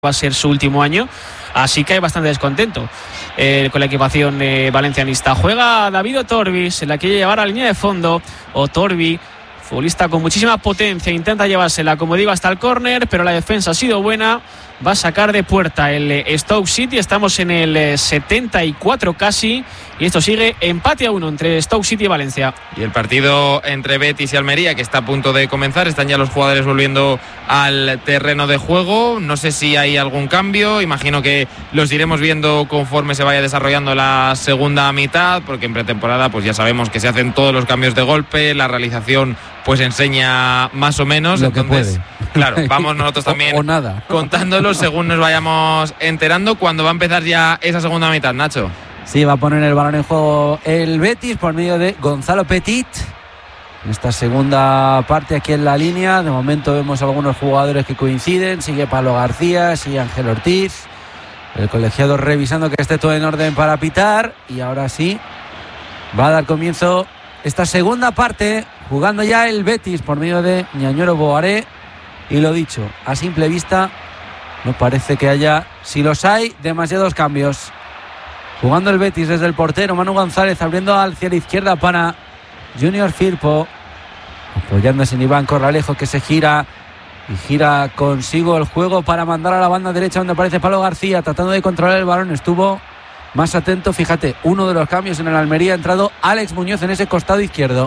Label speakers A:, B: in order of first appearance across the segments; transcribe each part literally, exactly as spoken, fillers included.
A: va a ser su último año, así que hay bastante descontento eh, con la equipación eh, valencianista. Juega David Otorbi, se la quiere llevar a la línea de fondo. Otorbi, futbolista con muchísima potencia, intenta llevársela, como digo, hasta el córner, pero la defensa ha sido buena. Va a sacar de puerta el eh, Stoke City. Estamos en el eh, setenta y cuatro casi, y esto sigue empate a uno entre Stoke City y Valencia.
B: Y el partido entre Betis y Almería, que está a punto de comenzar. Están ya los jugadores volviendo al terreno de juego. No sé si hay algún cambio. Imagino que los iremos viendo conforme se vaya desarrollando la segunda mitad, porque en pretemporada pues ya sabemos que se hacen todos los cambios de golpe. La realización pues enseña más o menos.
C: Lo
B: Entonces,
C: que puede.
B: Claro, vamos nosotros también
C: o, o nada.
B: contándolo según nos vayamos enterando. ¿Cuándo va a empezar ya esa segunda mitad, Nacho?
C: Sí, va a poner el balón en juego el Betis por medio de Gonzalo Petit. En esta segunda parte aquí en la línea, de momento vemos algunos jugadores que coinciden. Sigue Pablo García, sigue Ángel Ortiz. El colegiado revisando que esté todo en orden para pitar. Y ahora sí, va a dar comienzo esta segunda parte, jugando ya el Betis por medio de Ñañoro Boaré. Y lo dicho, a simple vista no parece que haya, si los hay, demasiados cambios. Jugando el Betis desde el portero Manu González, abriendo hacia la izquierda para Junior Firpo, apoyándose en Iván Corralejo, que se gira y gira consigo el juego para mandar a la banda derecha, donde aparece Pablo García tratando de controlar el balón. Estuvo más atento, fíjate, uno de los cambios en el Almería, ha entrado Alex Muñoz en ese costado izquierdo.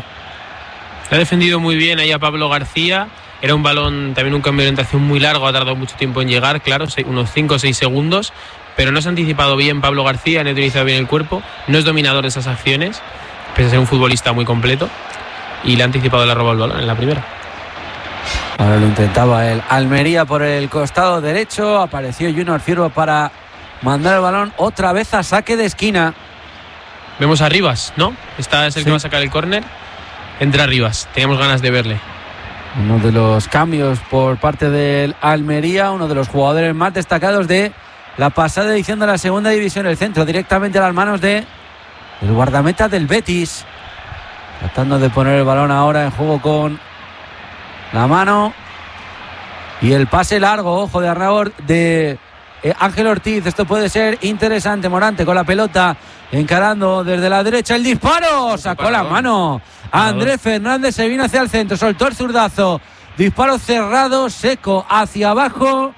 D: Ha defendido muy bien ahí a Pablo García. Era un balón, también un cambio de orientación muy largo, ha tardado mucho tiempo en llegar, claro, unos cinco o seis segundos, pero no se ha anticipado bien Pablo García, no ha utilizado bien el cuerpo, no es dominador de esas acciones, pese a ser un futbolista muy completo, y le ha anticipado, le ha robado el balón en la primera.
C: Ahora lo intentaba el Almería por el costado derecho, apareció Junior Firpo para mandar el balón otra vez a saque de esquina. Vemos
D: a Rivas, ¿no? Esta es el sí. que va a sacar el córner. Entra Rivas, teníamos ganas de verle.
C: Uno de los cambios por parte del Almería, uno de los jugadores más destacados de la pasada edición de la segunda división, el centro directamente a las manos de el guardameta del Betis, tratando de poner el balón ahora en juego con la mano, y el pase largo, ojo de Arnau, de eh, Ángel Ortiz. Esto puede ser interesante. Morante con la pelota, encarando desde la derecha el disparo, sacó la mano Andrés Fernández, se vino hacia el centro, soltó el zurdazo, disparo cerrado, seco, hacia abajo,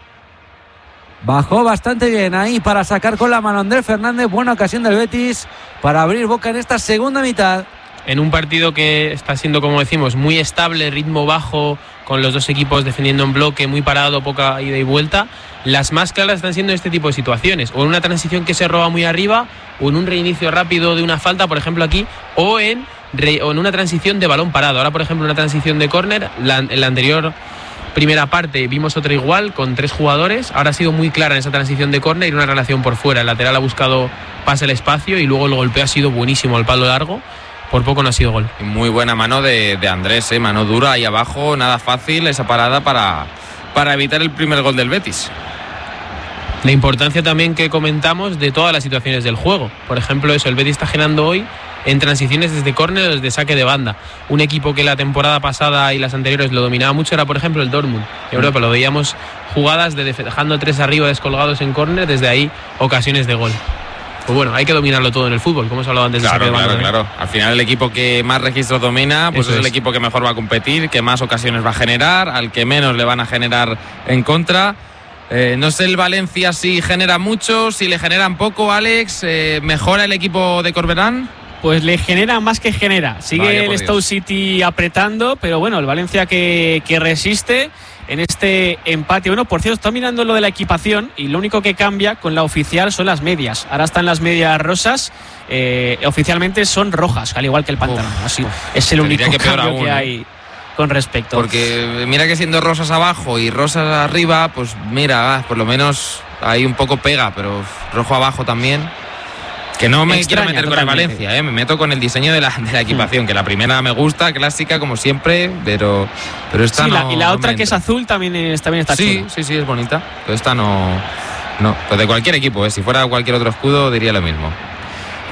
C: bajó bastante bien ahí para sacar con la mano Andrés Fernández. Buena ocasión del Betis para abrir boca en esta segunda mitad.
D: En un partido que está siendo, como decimos, muy estable, ritmo bajo, con los dos equipos defendiendo en bloque, muy parado, poca ida y vuelta. Las más claras están siendo este tipo de situaciones, o en una transición que se roba muy arriba, o en un reinicio rápido de una falta, por ejemplo aquí, o en, re, o en una transición de balón parado. Ahora, por ejemplo, una transición de córner, la, en la anterior primera parte vimos otra igual, con tres jugadores. Ahora ha sido muy clara en esa transición de córner y una relación por fuera. El lateral ha buscado pase el espacio y luego el golpeo ha sido buenísimo al palo largo. Por poco no ha sido gol.
B: Muy buena mano de, de Andrés, ¿eh? Mano dura ahí abajo, nada fácil esa parada para, para evitar el primer gol del Betis.
D: La importancia también que comentamos de todas las situaciones del juego. Por ejemplo, eso, el Betis está generando hoy en transiciones desde córner o desde saque de banda. Un equipo que la temporada pasada y las anteriores lo dominaba mucho era, por ejemplo, el Dortmund. En Europa lo veíamos jugadas de dejando tres arriba descolgados en córner, desde ahí ocasiones de gol. Pues bueno, hay que dominarlo todo en el fútbol, como hemos hablado antes.
B: Claro,
D: de
B: claro,
D: banda,
B: claro. Al final el equipo que más registros domina, pues es, es el equipo que mejor va a competir, que más ocasiones va a generar, al que menos le van a generar en contra. Eh, no sé el Valencia si genera mucho, si le generan poco, Alex. Eh, ¿Mejora el equipo de Corberán?
A: Pues le genera más que genera. Sigue el Stoke City apretando, pero bueno, el Valencia que, que resiste en este empate. Bueno, por cierto, está mirando lo de la equipación y lo único que cambia con la oficial son las medias. Ahora están las medias rosas, eh, oficialmente son rojas, al igual que el pantalón. Uf, Así, es el único que cambio aún, que hay con respecto.
B: Porque mira que siendo rosas abajo y rosas arriba, pues mira, por lo menos ahí un poco pega, pero rojo abajo también. Que no me Extraña, quiero meter con el Valencia, ¿eh? Me meto con el diseño de la, de la equipación, mm. que la primera me gusta, clásica como siempre, pero, pero esta
A: sí,
B: no.
A: La, y la
B: no
A: otra que es azul también, es, también está
B: sí,
A: chula.
B: Sí, sí, es bonita, pero esta no. No, pues de cualquier equipo, ¿eh? Si fuera cualquier otro escudo diría lo mismo.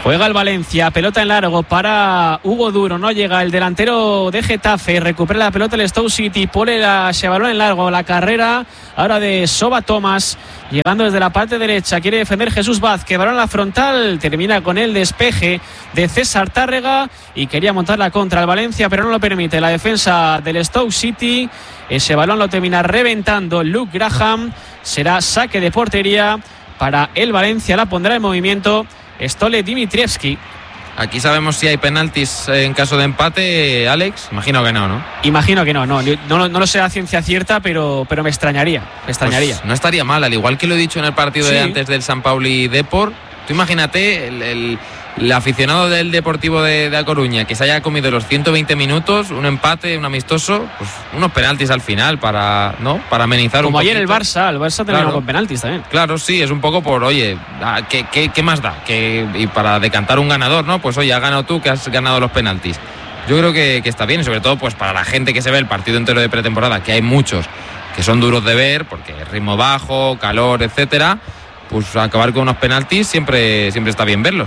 A: Juega el Valencia, pelota en largo para Hugo Duro, no llega el delantero de Getafe, recupera la pelota el Stoke City, pone la, ese balón en largo, la carrera ahora de Soba Thomas, llegando desde la parte derecha, quiere defender Jesús Vázquez, balón a la frontal, termina con el despeje de César Tárrega y quería montarla contra el Valencia, pero no lo permite la defensa del Stoke City, ese balón lo termina reventando Luke Graham, será saque de portería para el Valencia, la pondrá en movimiento Stole Dimitrievski.
B: Aquí sabemos si hay penaltis en caso de empate, Alex. Imagino que no, ¿no?
A: Imagino que no, no, no, no lo sé a ciencia cierta, pero, pero me extrañaría, me extrañaría.
B: Pues no estaría mal, al igual que lo he dicho en el partido sí. de antes del San Pauli Depor. Tú imagínate el, el, el aficionado del Deportivo de, de A Coruña que se haya comido los ciento veinte minutos, un empate, un amistoso, pues unos penaltis al final para, ¿no? Para amenizar
A: Como
B: un poquito.
A: Como ayer el Barça, el Barça terminó
B: claro.
A: con penaltis también.
B: Claro, sí, es un poco por, oye, ¿qué, qué, qué más da? Que, y para decantar un ganador, ¿no? Pues oye, has ganado tú que has ganado los penaltis. Yo creo que, que está bien, y sobre todo pues para la gente que se ve el partido entero de pretemporada, que hay muchos que son duros de ver, porque ritmo bajo, calor, etcétera. Pues acabar con unos penaltis siempre, siempre está bien verlos.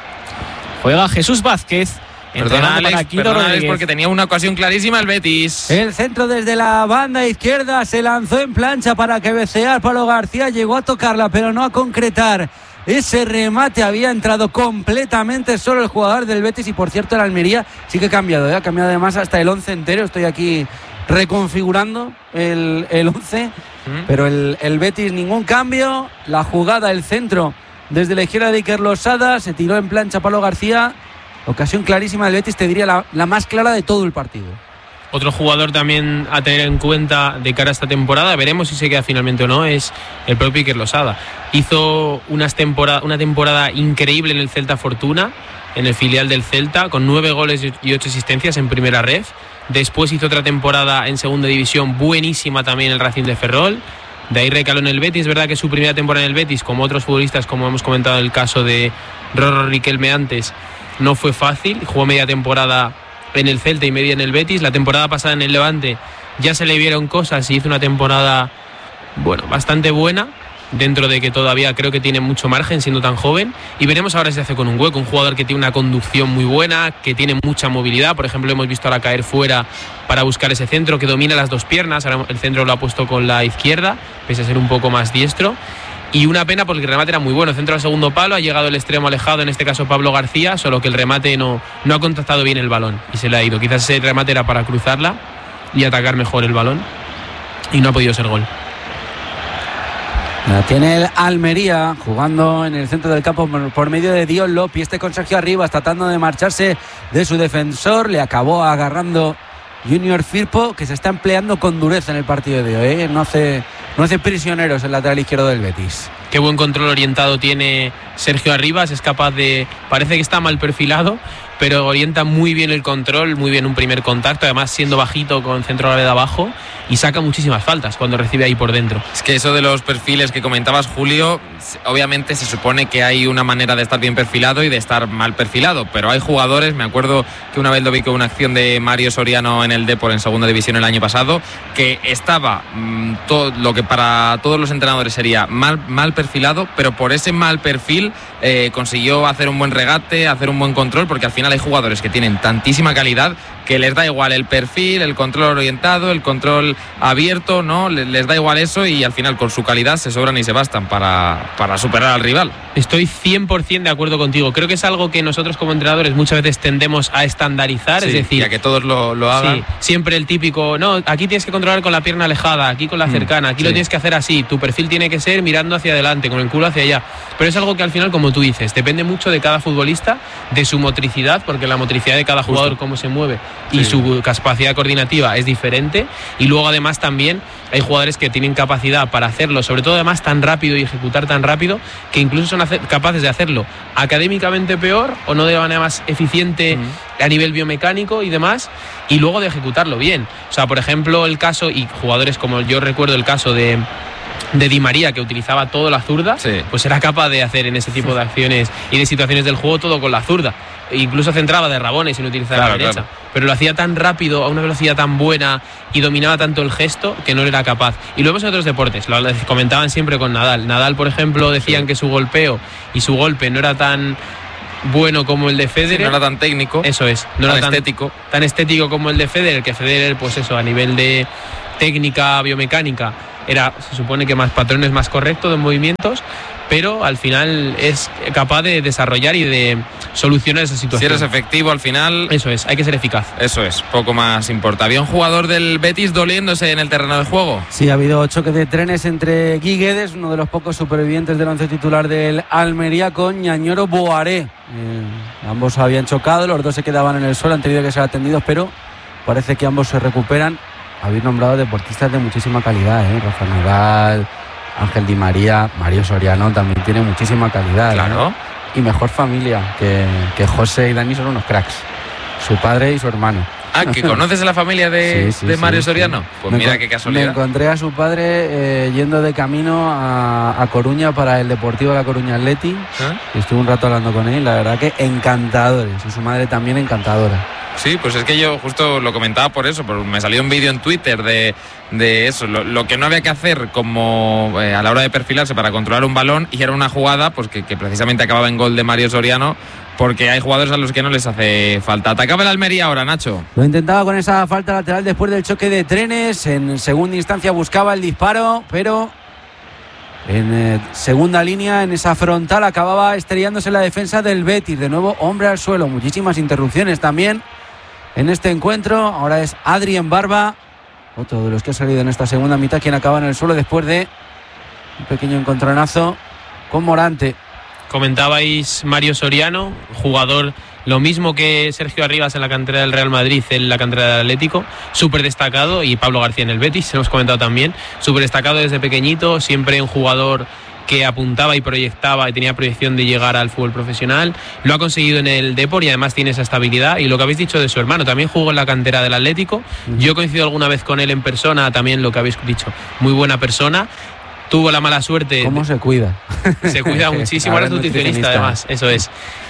A: Juega Jesús Vázquez.
B: Perdona, Alex, perdona, Alex, porque tenía una ocasión clarísima el Betis.
C: El centro desde la banda izquierda se lanzó en plancha para cabecear Pablo García, llegó a tocarla pero no a concretar. Ese remate había entrado completamente solo el jugador del Betis y por cierto el Almería sí que ha cambiado, ¿eh? Ha cambiado además hasta el once entero. Estoy aquí reconfigurando el, el once, ¿Mm? pero el, el Betis ningún cambio. La jugada, el centro desde la izquierda de Iker Losada, se tiró en plancha Pablo García. Ocasión clarísima del Betis, te diría la, la más clara de todo el partido.
D: Otro jugador también a tener en cuenta de cara a esta temporada, veremos si se queda finalmente o no, es el propio Iker Losada. Hizo unas temporada, una temporada increíble en el Celta Fortuna, en el filial del Celta, con nueve goles y ocho asistencias en primera ref. Después hizo otra temporada en segunda división buenísima también en el Racing de Ferrol. De ahí recaló en el Betis. Es verdad que su primera temporada en el Betis, como otros futbolistas, como hemos comentado en el caso de Rorro Riquelme antes, no fue fácil. Jugó media temporada en el Celta y media en el Betis. La temporada pasada en el Levante ya se le vieron cosas y hizo una temporada, bueno, bastante buena, dentro de que todavía creo que tiene mucho margen siendo tan joven, y veremos ahora si se hace con un hueco. Un jugador que tiene una conducción muy buena, que tiene mucha movilidad. Por ejemplo, hemos visto ahora caer fuera para buscar ese centro, que domina las dos piernas. Ahora el centro lo ha puesto con la izquierda, pese a ser un poco más diestro. Y una pena porque el remate era muy bueno, centro al segundo palo, ha llegado el extremo alejado, en este caso Pablo García, solo que el remate no, no ha contactado bien el balón y se le ha ido. Quizás ese remate era para cruzarla y atacar mejor el balón y no ha podido ser gol.
C: La tiene el Almería jugando en el centro del campo por medio de Dion López. Este con Sergio Arribas tratando de marcharse de su defensor, le acabó agarrando Junior Firpo, que se está empleando con dureza en el partido de hoy, ¿eh? No hace, no hace prisioneros el lateral izquierdo del Betis.
D: Qué buen control orientado tiene Sergio Arribas, es capaz de... Parece que está mal perfilado, pero orienta muy bien el control, muy bien un primer contacto, además siendo bajito con centro de abajo, y saca muchísimas faltas cuando recibe ahí por dentro.
B: Es que eso de los perfiles que comentabas, Julio, obviamente se supone que hay una manera de estar bien perfilado y de estar mal perfilado, pero hay jugadores, me acuerdo que una vez lo vi con una acción de Mario Soriano en el Depor en segunda división el año pasado, que estaba mmm, todo lo que para todos los entrenadores sería mal, mal perfilado, pero por ese mal perfil eh, consiguió hacer un buen regate, hacer un buen control, porque al final hay jugadores que tienen tantísima calidad que les da igual el perfil, el control orientado, el control abierto, ¿no? Les da igual eso y al final con su calidad se sobran y se bastan para, para superar al rival.
D: Estoy cien por ciento de acuerdo contigo. Creo que es algo que nosotros como entrenadores muchas veces tendemos a estandarizar,
B: sí,
D: es decir,
B: y a que todos lo, lo hagan.
D: Sí, siempre el típico, no, aquí tienes que controlar con la pierna alejada, aquí con la cercana, aquí sí. Lo tienes que hacer así, tu perfil tiene que ser mirando hacia adelante, con el culo hacia allá. Pero es algo que al final, como tú dices, depende mucho de cada futbolista, de su motricidad, porque la motricidad de cada jugador, Justo. Cómo se mueve y sí. Su capacidad coordinativa es diferente, y luego además también hay jugadores que tienen capacidad para hacerlo, sobre todo además tan rápido y ejecutar tan rápido, que incluso son hacer, capaces de hacerlo académicamente peor o no de manera más eficiente mm. a nivel biomecánico y demás, y luego de ejecutarlo bien. O sea, por ejemplo, el caso, y jugadores como yo recuerdo el caso de de Di María, que utilizaba todo la zurda, sí. Pues era capaz de hacer en ese tipo de acciones y de situaciones del juego todo con la zurda. E incluso centraba de rabones sin utilizar claro, la derecha. Claro. Pero lo hacía tan rápido, a una velocidad tan buena y dominaba tanto el gesto que no era capaz. Y lo vemos en otros deportes, lo comentaban siempre con Nadal. Nadal, por ejemplo, decían sí. que su golpeo y su golpe no era tan bueno como el de Federer.
B: Sí, no era tan técnico.
D: Eso es, no
B: tan
D: era tan
B: estético.
D: Tan estético como el de Federer, que Federer, pues eso, a nivel de técnica biomecánica, era, se supone que más patrones más correctos de movimientos, pero al final es capaz de desarrollar y de solucionar esa situación.
B: Si eres efectivo al final.
D: Eso es, hay que ser eficaz.
B: Eso es, poco más importa. Había un jugador del Betis doliéndose en el terreno de juego.
C: Sí, ha habido choque de trenes entre Guy Guedes, uno de los pocos supervivientes del once titular del Almería, con Ñañoro Boaré. Eh, ambos habían chocado, los dos se quedaban en el suelo, han tenido que ser atendidos, pero parece que ambos se recuperan. Habéis nombrado deportistas de muchísima calidad, ¿eh? Rafa Nadal, Ángel Di María, Mario Soriano también tiene muchísima calidad.
B: Claro.
C: ¿no? Y mejor familia, que, que José y Dani son unos cracks. Su padre y su hermano.
B: Ah, ¿que conoces a la familia de,
C: sí, sí,
B: de Mario
C: sí,
B: Soriano?
C: sí.
B: Pues
C: me
B: mira
C: encont-
B: qué casualidad.
C: Me encontré a su padre eh, yendo de camino a, a Coruña para el Deportivo de La Coruña Athletic.
B: ¿Eh?
C: Y estuve un rato hablando con él, la verdad que encantadores. Y su madre también encantadora.
B: Sí, pues es que yo justo lo comentaba por eso, porque me salió un vídeo en Twitter de, de eso, lo, lo que no había que hacer como eh, a la hora de perfilarse para controlar un balón, y era una jugada pues que, que precisamente acababa en gol de Mario Soriano, porque hay jugadores a los que no les hace falta. Atacaba el Almería ahora, Nacho.
C: Lo intentaba con esa falta lateral después del choque de trenes. En segunda instancia buscaba el disparo, pero en eh, segunda línea, en esa frontal, acababa estrellándose la defensa del Betis. De nuevo, hombre al suelo. Muchísimas interrupciones también en este encuentro. Ahora es Adrien Barba, otro de los que ha salido en esta segunda mitad, quien acaba en el suelo después de un pequeño encontronazo con Morante.
D: Comentabais Mario Soriano, jugador lo mismo que Sergio Arribas en la cantera del Real Madrid, en la cantera del Atlético, súper destacado, y Pablo García en el Betis, se lo hemos comentado también, súper destacado desde pequeñito, siempre un jugador que apuntaba y proyectaba y tenía proyección de llegar al fútbol profesional. Lo ha conseguido en el Depor y además tiene esa estabilidad. Y lo que habéis dicho de su hermano, también jugó en la cantera del Atlético. Uh-huh. Yo he coincidido alguna vez con él en persona, también lo que habéis dicho, muy buena persona. Tuvo la mala suerte.
C: ¿Cómo se cuida?
D: Se cuida muchísimo, ahora es nutricionista además, eso es.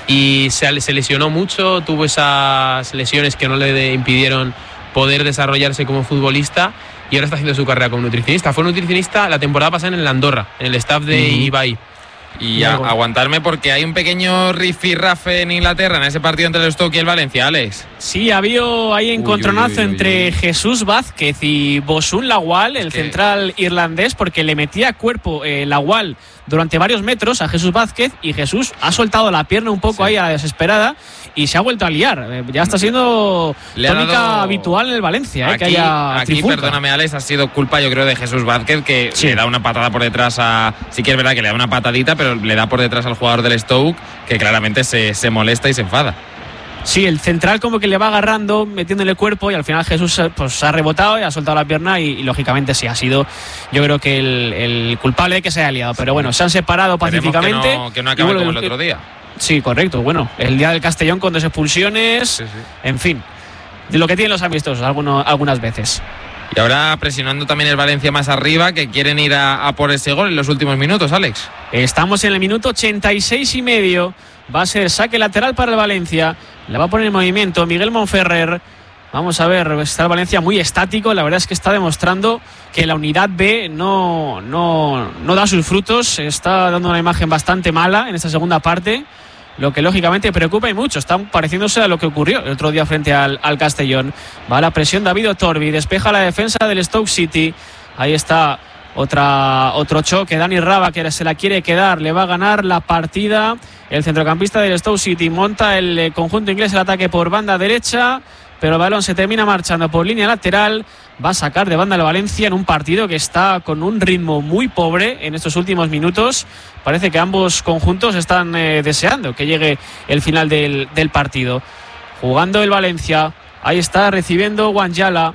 D: Y se, se lesionó mucho, tuvo esas lesiones que no le impidieron poder desarrollarse como futbolista, y ahora está haciendo su carrera como nutricionista. Fue nutricionista la temporada pasada en el Andorra, en el staff de uh-huh. Ibai.
B: Y a, aguantarme porque hay un pequeño rifirrafe en Inglaterra en ese partido entre el Stoke y el Valencia, Alex.
A: Sí, había ahí encontronazo uy, uy, uy, uy, entre
B: uy.
A: Jesús Vázquez y Bosun Lawal, el es que... central irlandés, porque le metía cuerpo eh, Lawal durante varios metros a Jesús Vázquez, y Jesús ha soltado la pierna un poco sí. ahí a la desesperada y se ha vuelto a liar. Eh, ya está siendo le tónica dado... habitual en el Valencia, eh,
B: aquí,
A: que haya
B: aquí,
A: trifulca.
B: Perdóname, Alex, ha sido culpa yo creo de Jesús Vázquez, que
A: sí.
B: le da una patada por detrás a... Sí que es verdad que le da una patadita, pero le da por detrás al jugador del Stoke, que claramente se, se molesta y se enfada.
A: Sí, el central como que le va agarrando, metiéndole el cuerpo, y al final Jesús pues ha rebotado y ha soltado la pierna, y, y lógicamente sí ha sido, yo creo que el, el culpable de que se haya liado. Pero bueno, se han separado pacíficamente.
B: Que no, que no acabe bueno, como el otro día.
A: Sí, correcto. Bueno, el día del Castellón con dos expulsiones, sí, sí. En fin, de lo que tienen los amistosos algunos, algunas veces.
B: Y ahora presionando también el Valencia más arriba, que quieren ir a, a por ese gol en los últimos minutos, Alex.
A: Estamos en el minuto ochenta y seis y medio. Va a ser saque lateral para el Valencia. Le va a poner en movimiento Miguel Monferrer. Vamos a ver, está el Valencia muy estático. La verdad es que está demostrando que la unidad B no, no, no da sus frutos. Está dando una imagen bastante mala en esta segunda parte, lo que lógicamente preocupa y mucho. Están pareciéndose a lo que ocurrió el otro día frente al, al Castellón. Va a la presión David Otorbi, despeja la defensa del Stoke City. Ahí está otra, otro choque. Dani Raba, que se la quiere quedar, le va a ganar la partida el centrocampista del Stoke City. Monta el conjunto inglés el ataque por banda derecha, pero el balón se termina marchando por línea lateral. Va a sacar de banda el Valencia en un partido que está con un ritmo muy pobre en estos últimos minutos. Parece que ambos conjuntos están eh, deseando que llegue el final del, del partido. Jugando el Valencia, ahí está recibiendo Wanjala.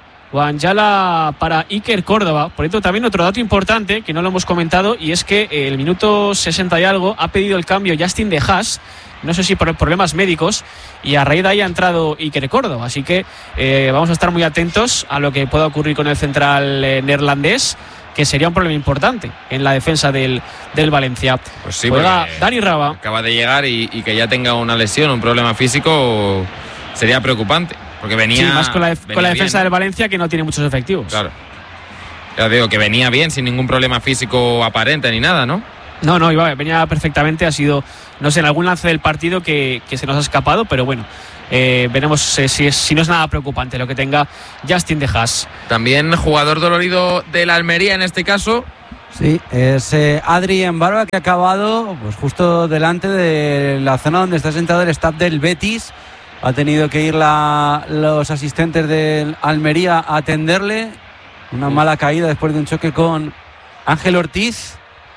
A: Wanjala para Iker Córdoba. Por esto también otro dato importante que no lo hemos comentado, y es que el minuto sesenta y algo ha pedido el cambio Justin De Haas, no sé si por problemas médicos, y a raíz de ahí ha entrado Iker Córdoba. Así que eh, vamos a estar muy atentos a lo que pueda ocurrir con el central eh, neerlandés, que sería un problema importante en la defensa del, del Valencia.
B: Pues sí,
A: juega Dani Raba.
B: Acaba de llegar y, y que ya tenga una lesión, un problema físico, sería preocupante. Porque venía,
A: sí, más con la, def- con la defensa bien del Valencia, que no tiene muchos efectivos.
B: Claro. Ya digo, que venía bien, sin ningún problema físico aparente ni nada, ¿no?
A: No, no, iba, venía perfectamente. Ha sido, no sé, en algún lance del partido que, que se nos ha escapado, pero bueno, eh, veremos eh, si, es, si no es nada preocupante lo que tenga Justin De Haas.
B: También jugador dolorido de la Almería en este caso.
C: Sí, es eh, Adri en Barba, que ha acabado pues justo delante de la zona donde está sentado el staff del Betis. Ha tenido que ir la, los asistentes del Almería a atenderle. Una mala caída después de un choque con Ángel Ortiz.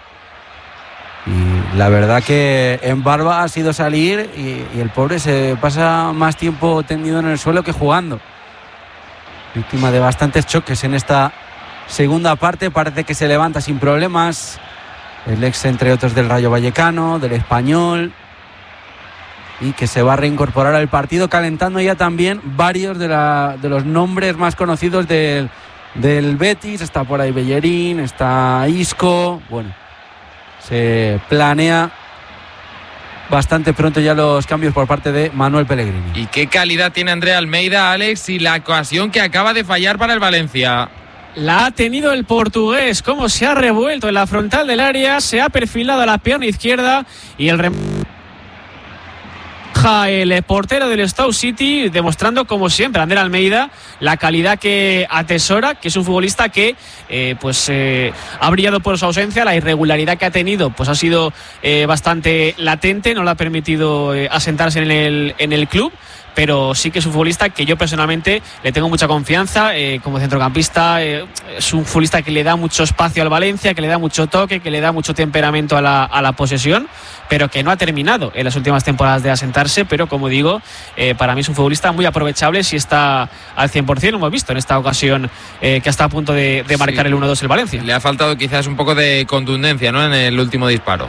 C: Y la verdad que en Barba ha sido salir y, y el pobre se pasa más tiempo tendido en el suelo que jugando. Víctima de bastantes choques en esta segunda parte. Parece que se levanta sin problemas. El ex, entre otros, del Rayo Vallecano, del Español, y que se va a reincorporar al partido, calentando ya también varios de, la, de los nombres más conocidos del, del Betis. Está por ahí Bellerín, está Isco. Bueno, se planea bastante pronto ya los cambios por parte de Manuel Pellegrini.
B: ¿Y qué calidad tiene André Almeida, Alex, y la ocasión que acaba de fallar para el Valencia?
A: La ha tenido el portugués, cómo se ha revuelto en la frontal del área, se ha perfilado a la pierna izquierda y el rem... el portero del Stoke City, demostrando como siempre André Almeida la calidad que atesora, que es un futbolista que eh, pues eh, ha brillado por su ausencia. La irregularidad que ha tenido pues ha sido eh, bastante latente, no le ha permitido eh, asentarse en el, en el club, pero sí que es un futbolista que yo personalmente le tengo mucha confianza eh, como centrocampista. Eh, es un futbolista que le da mucho espacio al Valencia, que le da mucho toque, que le da mucho temperamento a la, a la posesión, pero que no ha terminado en las últimas temporadas de asentarse. Pero como digo, eh, para mí es un futbolista muy aprovechable si está al cien por ciento. Lo hemos visto en esta ocasión eh, que está a punto de, de marcar sí. el uno dos el Valencia.
B: Le ha faltado quizás un poco de contundencia, ¿no?, en el último disparo.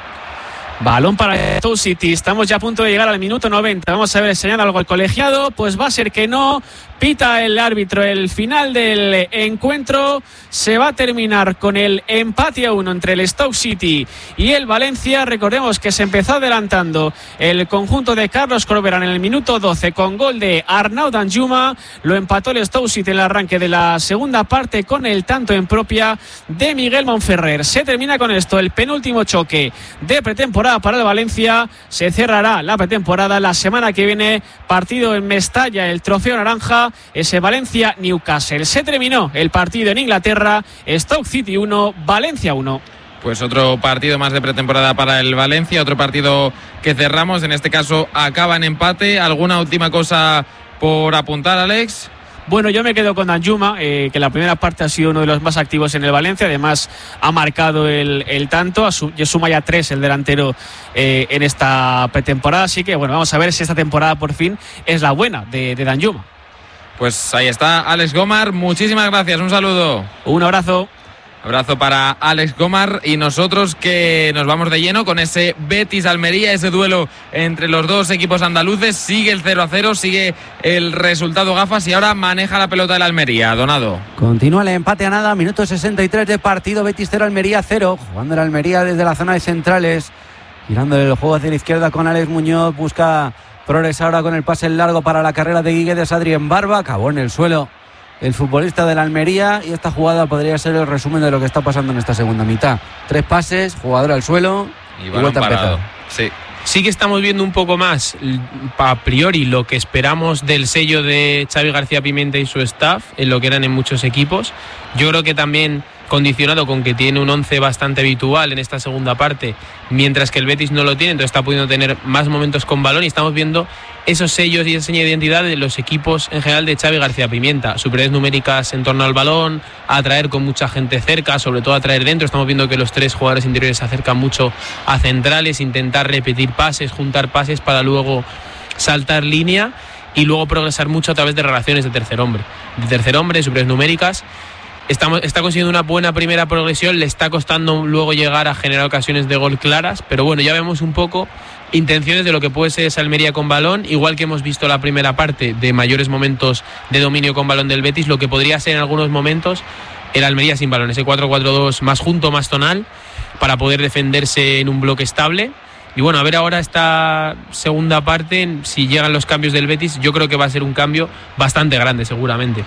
A: Balón para Stoke City. Estamos ya a punto de llegar al minuto noventa. Vamos a ver, señala algo el colegiado. Pues va a ser que no. Pita el árbitro el final del encuentro. Se va a terminar con el empate a uno entre el Stoke City y el Valencia. Recordemos que se empezó adelantando el conjunto de Carlos Corberán en el minuto doce con gol de Arnaud Danjuma. Lo empató el Stoke City en el arranque de la segunda parte con el tanto en propia de Miguel Monferrer. Se termina con esto el penúltimo choque de pretemporada para el Valencia. Se cerrará la pretemporada la semana que viene. Partido en Mestalla, el trofeo naranja. Ese Valencia-Newcastle. Se terminó el partido en Inglaterra. Stoke City uno, Valencia uno.
B: Pues otro partido más de pretemporada para el Valencia, otro partido que cerramos, en este caso acaba en empate. ¿Alguna última cosa por apuntar, Alex?
A: Bueno, yo me quedo con Danjuma, eh, que la primera parte ha sido uno de los más activos en el Valencia. Además, ha marcado el, el tanto, y suma ya tres el delantero eh, en esta pretemporada. Así que, bueno, vamos a ver si esta temporada por fin es la buena de, de Danjuma.
B: Pues ahí está Alex Gomar, muchísimas gracias, un saludo.
A: Un abrazo.
B: Abrazo para Alex Gomar, y nosotros que nos vamos de lleno con ese Betis-Almería, ese duelo entre los dos equipos andaluces. Sigue el cero a cero, sigue el resultado gafas, y ahora maneja la pelota del Almería. Donado.
C: Continúa el empate a nada, minuto sesenta y tres de partido, Betis cero, Almería cero. Jugando el Almería desde la zona de centrales, girando el juego hacia la izquierda con Alex Muñoz. Busca progresar ahora con el pase en largo para la carrera de Guiguedes. Adri en Barba, acabó en el suelo el futbolista de la Almería, y esta jugada podría ser el resumen de lo que está pasando en esta segunda mitad. Tres pases, jugador al suelo y, y vuelta a empezar.
B: Sí.
D: Sí que estamos viendo un poco más a priori lo que esperamos del sello de Xavi García Pimienta y su staff en lo que eran en muchos equipos. Yo creo que también condicionado con que tiene un once bastante habitual en esta segunda parte, mientras que el Betis no lo tiene, entonces está pudiendo tener más momentos con balón, y estamos viendo esos sellos y esa seña de identidad de los equipos en general de Xavi García Pimienta. Superioridades numéricas en torno al balón, atraer con mucha gente cerca, sobre todo atraer dentro. Estamos viendo que los tres jugadores interiores se acercan mucho a centrales, intentar repetir pases, juntar pases para luego saltar línea y luego progresar mucho a través de relaciones de tercer hombre. De tercer hombre, superioridades numéricas. Estamos, está consiguiendo una buena primera progresión, le está costando luego llegar a generar ocasiones de gol claras, pero bueno, ya vemos un poco intenciones de lo que puede ser esa Almería con balón, igual que hemos visto la primera parte de mayores momentos de dominio con balón del Betis, lo que podría ser en algunos momentos el Almería sin balón, ese cuatro cuatro dos más junto, más tonal, para poder defenderse en un bloque estable. Y bueno, a ver ahora esta segunda parte, si llegan los cambios del Betis, yo creo que va a ser un cambio bastante grande seguramente.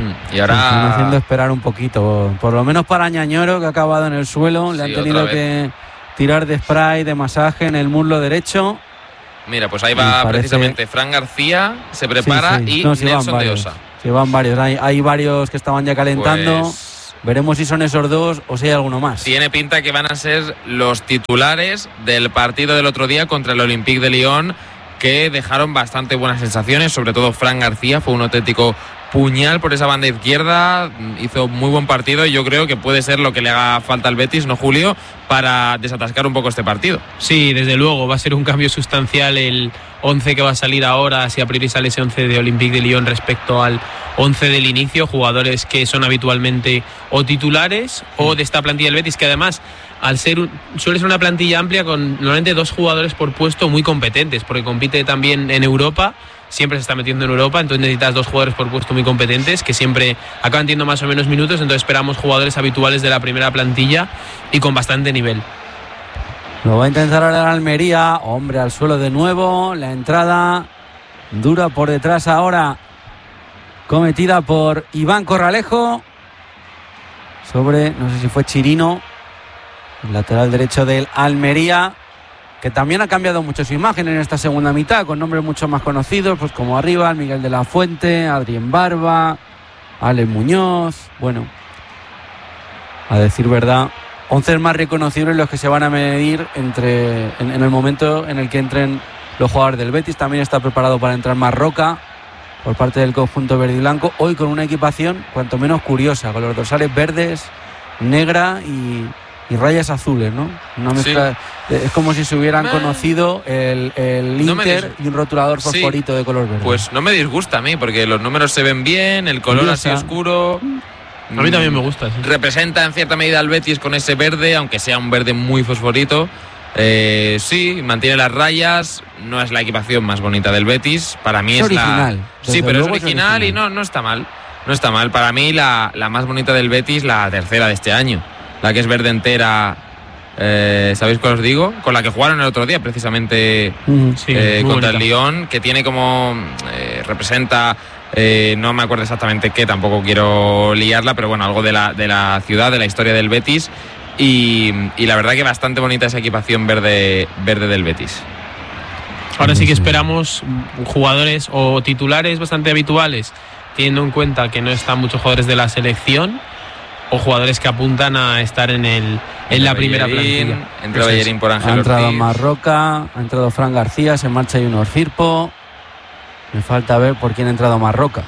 B: Y ahora
C: sí, están haciendo esperar un poquito, por lo menos para Ñañoro, que ha acabado en el suelo. Le sí, han tenido que tirar de spray, de masaje en el muslo derecho.
B: Mira, pues ahí va parece... precisamente Fran García, se prepara, sí, sí. y no, si Nelson de Osa.
C: Sí, van varios, hay, hay varios que estaban ya calentando. Pues... veremos si son esos dos o si hay alguno más.
B: Tiene pinta que van a ser los titulares del partido del otro día contra el Olympique de Lyon, que dejaron bastante buenas sensaciones, sobre todo Fran García, fue un auténtico puñal por esa banda izquierda, hizo muy buen partido y yo creo que puede ser lo que le haga falta al Betis, ¿no, Julio?, para desatascar un poco este partido.
D: Sí, desde luego, va a ser un cambio sustancial el once que va a salir ahora, si a priori sale ese once de Olympique de Lyon respecto al once del inicio, jugadores que son habitualmente o titulares o de esta plantilla del Betis, que además al ser un, suele ser una plantilla amplia con normalmente dos jugadores por puesto muy competentes, porque compite también en Europa, siempre se está metiendo en Europa, entonces necesitas dos jugadores por puesto muy competentes que siempre acaban teniendo más o menos minutos, entonces esperamos jugadores habituales de la primera plantilla y con bastante nivel.
C: Lo va a intentar ahora el Almería, hombre al suelo de nuevo, la entrada dura por detrás ahora, cometida por Iván Corralejo sobre, no sé si fue Chirino, el lateral derecho del Almería, que también ha cambiado mucho su imagen en esta segunda mitad, con nombres mucho más conocidos, pues como arriba, Miguel de la Fuente, Adrián Barba, Alex Muñoz, bueno, a decir verdad, once más reconocibles los que se van a medir entre en, en el momento en el que entren los jugadores del Betis. También está preparado para entrar Marroca por parte del conjunto verde y blanco, hoy con una equipación cuanto menos curiosa, con los dorsales verdes, negra y... y rayas azules, ¿no? Una mezcla, sí. Es como si se hubieran me... conocido el, el no Inter dis... y un rotulador fosforito sí. de color verde.
B: Pues no me disgusta a mí, porque los números se ven bien, el color Curiosa. así oscuro.
D: A mí también me gusta. Sí.
B: Representa en cierta medida al Betis con ese verde, aunque sea un verde muy fosforito. Eh, sí, mantiene las rayas, no es la equipación más bonita del Betis. Para mí es,
C: es original.
B: la... Sí, pero es original, es original y no, no está mal. No está mal. Para mí la, la más bonita del Betis, la tercera de este año. La que es verde entera, eh, ¿sabéis cuál os digo? Con la que jugaron el otro día, precisamente mm, sí, eh, contra bonita. el Lyon, que tiene como, eh, representa, eh, no me acuerdo exactamente qué, tampoco quiero liarla, pero bueno, algo de la, de la ciudad, de la historia del Betis, y, y la verdad que bastante bonita esa equipación verde, verde del Betis.
D: Ahora sí que esperamos jugadores o titulares bastante habituales, teniendo en cuenta que no están muchos jugadores de la selección, o jugadores que apuntan a estar en el en la primera plantilla.
B: Entra Bellerín por Ángel
C: Ha entrado
B: Ortiz.
C: Marroca, ha entrado Fran García, se marcha Junior Firpo. Me falta ver por quién ha entrado Marroca.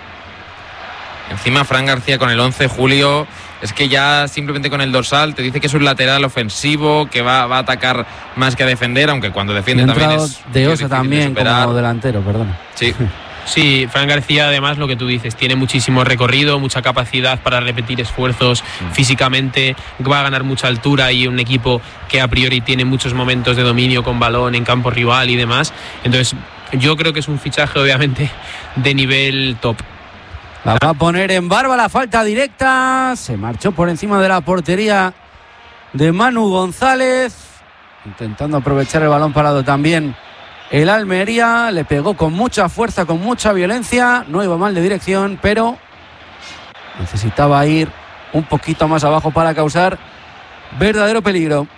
B: Encima Fran García con el once, Julio, es que ya simplemente con el dorsal te dice que es un lateral ofensivo, que va, va a atacar más que a defender, aunque cuando defiende también es
C: de Osa también de como delantero, perdona.
B: Sí.
D: Sí, Fran García además lo que tú dices, tiene muchísimo recorrido, mucha capacidad para repetir esfuerzos mm. físicamente, va a ganar mucha altura y un equipo que a priori tiene muchos momentos de dominio con balón en campo rival y demás. Entonces yo creo que es un fichaje obviamente de nivel top.
C: La va a poner en Barba la falta directa, se marchó por encima de la portería de Manu González, intentando aprovechar el balón parado también. El Almería le pegó con mucha fuerza, con mucha violencia, no iba mal de dirección, pero necesitaba ir un poquito más abajo para causar verdadero peligro.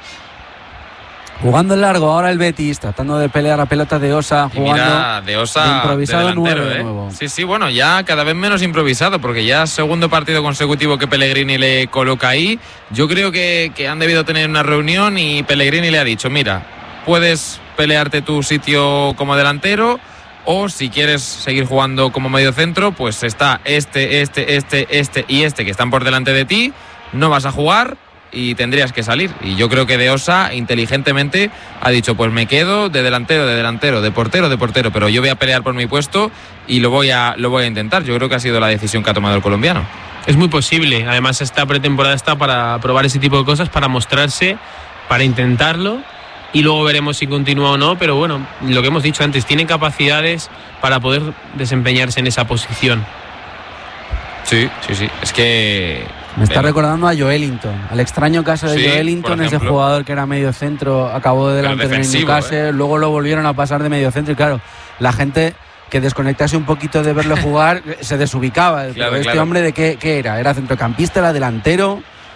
C: Jugando en largo ahora el Betis, tratando de pelear a pelota de Osa, jugando
B: mira, de Osa
C: de improvisado
B: de delantero,
C: nueve,
B: ¿eh?
C: de nuevo.
B: Sí, sí, bueno, ya cada vez menos improvisado, porque ya segundo partido consecutivo que Pellegrini le coloca ahí. Yo creo que, que han debido tener una reunión y Pellegrini le ha dicho, mira, puedes pelearte tu sitio como delantero, o si quieres seguir jugando como medio centro, pues está este, este, este, este y este que están por delante de ti, no vas a jugar y tendrías que salir. Y yo creo que De Osa inteligentemente ha dicho, pues me quedo de delantero, de delantero, de portero, de portero, pero yo voy a pelear por mi puesto y lo voy a, lo voy a intentar. Yo creo que ha sido la decisión que ha tomado el colombiano.
D: Es muy posible, además esta pretemporada está para probar ese tipo de cosas, para mostrarse, para intentarlo. Y luego veremos si continúa o no, pero bueno, lo que hemos dicho antes, tiene capacidades para poder desempeñarse en esa posición.
B: Sí, sí, sí. Es que...
C: Me está recordando a Joelinton, al extraño caso de sí, Joelinton, ese jugador que era medio centro, acabó de delantero en Newcastle, ¿eh? Luego lo volvieron a pasar de medio centro y claro, la gente que desconectase un poquito de verlo jugar se desubicaba.
B: Claro,
C: pero este
B: claro.
C: hombre, ¿de qué, qué era? ¿Era centrocampista, era delantero?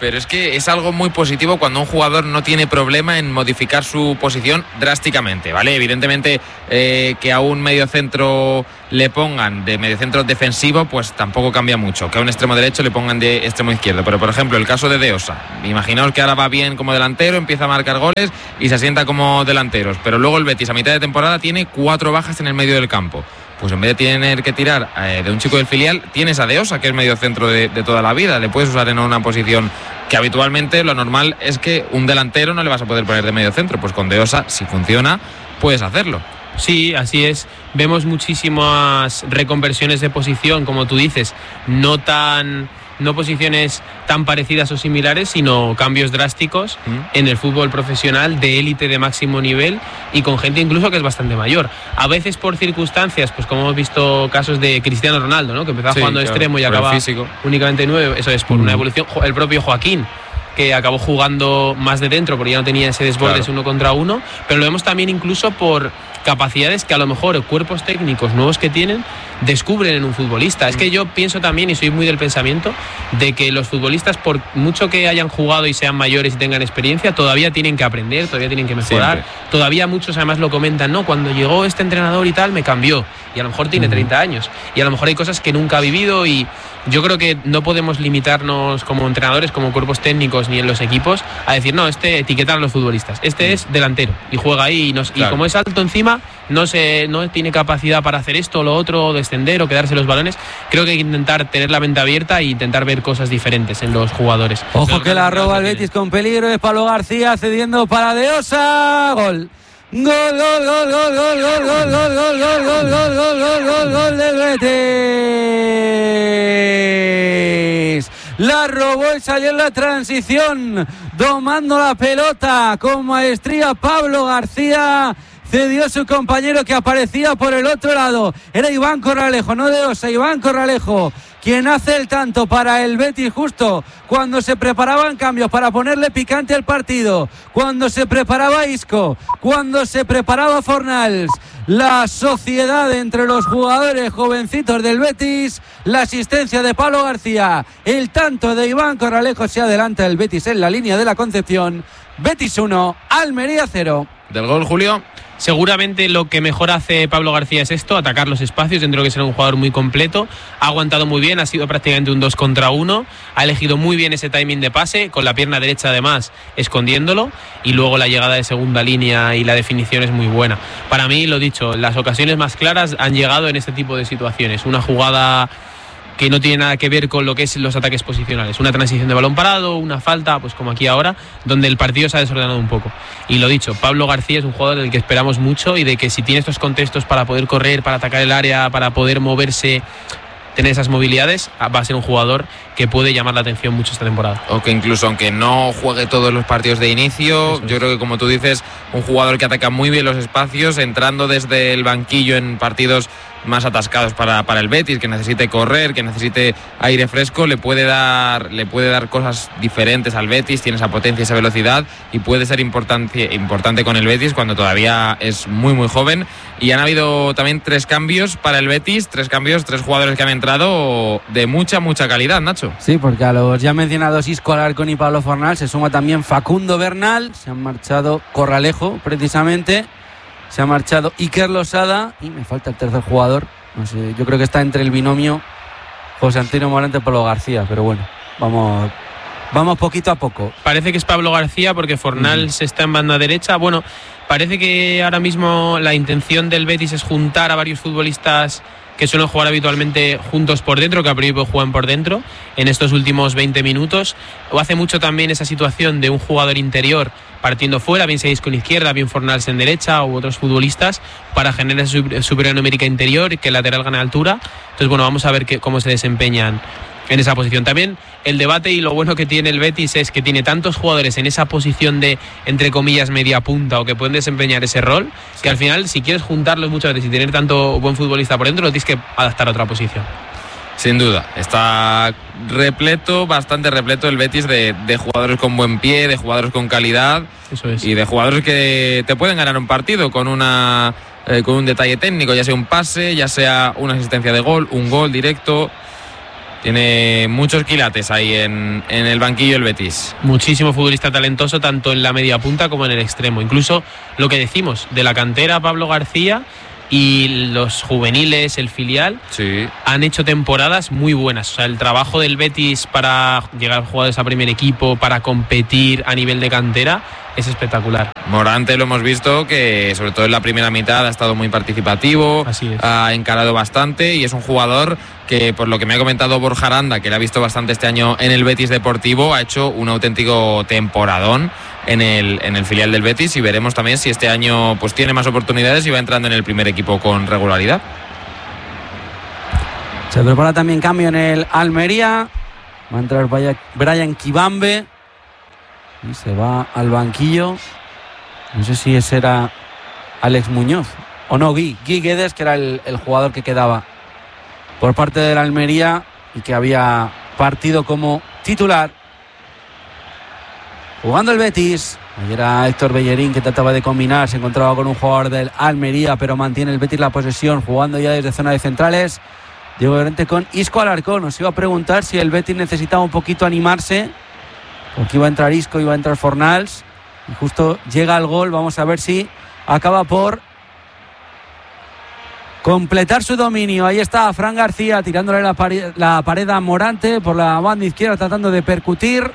B: pero es que es algo muy positivo cuando un jugador no tiene problema en modificar su posición drásticamente, ¿vale? Evidentemente eh, que a un mediocentro le pongan de mediocentro defensivo, pues tampoco cambia mucho. Que a un extremo derecho le pongan de extremo izquierdo. Pero, por ejemplo, el caso de De Osa. Imaginaos que ahora va bien como delantero, empieza a marcar goles y se asienta como delanteros. Pero luego el Betis a mitad de temporada tiene cuatro bajas en el medio del campo. Pues en vez de tener que tirar eh, de un chico del filial, tienes a De Osa, que es mediocentro de, de toda la vida. Le puedes usar en una posición que habitualmente lo normal es que un delantero no le vas a poder poner de mediocentro. Pues con De Osa, si funciona, puedes hacerlo.
D: Sí, así es. Vemos muchísimas reconversiones de posición, como tú dices, no tan... no posiciones tan parecidas o similares, sino cambios drásticos mm. en el fútbol profesional de élite de máximo nivel y con gente incluso que es bastante mayor. A veces por circunstancias, pues como hemos visto casos de Cristiano Ronaldo, ¿no? Que empezaba sí, jugando claro, extremo y acaba únicamente nueve, eso es por mm. una evolución. El propio Joaquín, que acabó jugando más de dentro porque ya no tenía ese desborde claro. uno contra uno, pero lo vemos también incluso por capacidades que a lo mejor cuerpos técnicos nuevos que tienen descubren en un futbolista. Mm. Es que yo pienso también, y soy muy del pensamiento, de que los futbolistas, por mucho que hayan jugado y sean mayores y tengan experiencia, todavía tienen que aprender, todavía tienen que mejorar. Siempre. Todavía muchos además lo comentan, no, cuando llegó este entrenador y tal me cambió, y a lo mejor tiene mm. treinta años y a lo mejor hay cosas que nunca ha vivido, y yo creo que no podemos limitarnos como entrenadores, como cuerpos técnicos ni en los equipos a decir, no, este etiquetar a los futbolistas, este mm. es delantero y juega ahí y, nos, claro. y como es alto encima no se no tiene capacidad para hacer esto o lo otro, descender o quedarse los balones. Creo que hay que intentar tener la mente abierta e intentar ver cosas diferentes en los jugadores.
C: Ojo
D: los
C: que la roba el Betis con peligro, es Pablo García cediendo para De Osa. Gol. Gol, gol, gol, gol, gol, gol, gol, gol, gol, gol, gol, gol, gol, gol, gol, gol del Betis. La robó y salió en la transición, domando la pelota con maestría Pablo García. Cedió su compañero que aparecía por el otro lado. Era Iván Corralejo, no De Osa, Iván Corralejo, quien hace el tanto para el Betis justo cuando se preparaban cambios para ponerle picante al partido, cuando se preparaba Isco, cuando se preparaba Fornals. La sociedad entre los jugadores jovencitos del Betis, la asistencia de Pablo García, el tanto de Iván Corralejo, se adelanta el Betis en la línea de la Concepción. Betis uno, Almería cero.
B: Del gol, Julio.
D: Seguramente lo que mejor hace Pablo García es esto, atacar los espacios, dentro de que será un jugador muy completo. Ha aguantado muy bien, ha sido prácticamente un dos contra uno, ha elegido muy bien ese timing de pase, con la pierna derecha además escondiéndolo, y luego la llegada de segunda línea y la definición es muy buena. Para mí, lo dicho, las ocasiones más claras han llegado en este tipo de situaciones. Una jugada que no tiene nada que ver con lo que es los ataques posicionales, una transición de balón parado, una falta, pues como aquí ahora, donde el partido se ha desordenado un poco. Y lo dicho, Pablo García es un jugador del que esperamos mucho y de que si tiene estos contextos para poder correr, para atacar el área, para poder moverse, tener esas movilidades, va a ser un jugador que puede llamar la atención mucho esta temporada.
B: O que incluso aunque no juegue todos los partidos de inicio, yo creo que, como tú dices, un jugador que ataca muy bien los espacios, entrando desde el banquillo en partidos más atascados para, para el Betis, que necesite correr, que necesite aire fresco, le puede dar le puede dar cosas diferentes al Betis, tiene esa potencia, esa velocidad, y puede ser importante, importante con el Betis cuando todavía es muy muy joven. Y han habido también tres cambios para el Betis, tres cambios, tres jugadores que han entrado de mucha, mucha calidad, Nacho.
C: Sí, porque a los ya mencionados Isco Alarcón y Pablo Fornal se suma también Facundo Bernal, se han marchado Corralejo precisamente, se ha marchado Iker Losada y me falta el tercer jugador, no sé, yo creo que está entre el binomio José Antonio Morante y Pablo García, pero bueno, vamos vamos poquito a poco.
D: Parece que es Pablo García porque Fornals mm. está en banda derecha. Bueno, parece que ahora mismo la intención del Betis es juntar a varios futbolistas que suelen jugar habitualmente juntos por dentro, que a priori juegan por dentro en estos últimos veinte minutos. O hace mucho también esa situación de un jugador interior partiendo fuera, bien seis con izquierda, bien Fornals en derecha u otros futbolistas, para generar esa superioridad numérica interior y que el lateral gane altura. Entonces, bueno, vamos a ver que, cómo se desempeñan en esa posición. También el debate, y lo bueno que tiene el Betis es que tiene tantos jugadores en esa posición de, entre comillas, media punta, o que pueden desempeñar ese rol, sí, que al final, si quieres juntarlos muchas veces y tener tanto buen futbolista por dentro, lo tienes que adaptar a otra posición.
B: Sin duda, está repleto, bastante repleto el Betis de, de jugadores con buen pie, de jugadores con calidad.
D: Eso es.
B: Y de jugadores que te pueden ganar un partido con una eh, con un detalle técnico, ya sea un pase, ya sea una asistencia de gol, un gol directo. Tiene muchos quilates ahí en, en el banquillo el Betis.
D: Muchísimo futbolista talentoso, tanto en la media punta como en el extremo. Incluso lo que decimos, de la cantera Pablo García y los juveniles, el filial,
B: sí,
D: han hecho temporadas muy buenas. O sea, el trabajo del Betis para llegar a jugadores a primer equipo, para competir a nivel de cantera, es espectacular.
B: Morante lo hemos visto que sobre todo en la primera mitad ha estado muy participativo,
D: Así es.
B: Ha encarado bastante y es un jugador que, por lo que me ha comentado Borja Aranda, que le ha visto bastante este año en el Betis Deportivo, ha hecho un auténtico temporadón en el, en el filial del Betis, y veremos también si este año pues tiene más oportunidades y va entrando en el primer equipo con regularidad.
C: Se prepara también cambio en el Almería. Va a entrar Brian Kibambe y se va al banquillo. No sé si ese era Alex Muñoz o no, Gui, Gui Guedes, que era el, el jugador que quedaba por parte del Almería y que había partido como titular. Jugando el Betis. Ayer era Héctor Bellerín, que trataba de combinar, se encontraba con un jugador del Almería, pero mantiene el Betis la posesión, jugando ya desde zona de centrales. Diego Llorente con Isco Alarcón. Nos iba a preguntar si el Betis necesitaba un poquito animarse, porque iba a entrar Isco, iba a entrar Fornals, y justo llega el gol. Vamos a ver si acaba por completar su dominio. Ahí está Fran García tirándole la pared, la pared a Morante por la banda izquierda, tratando de percutir.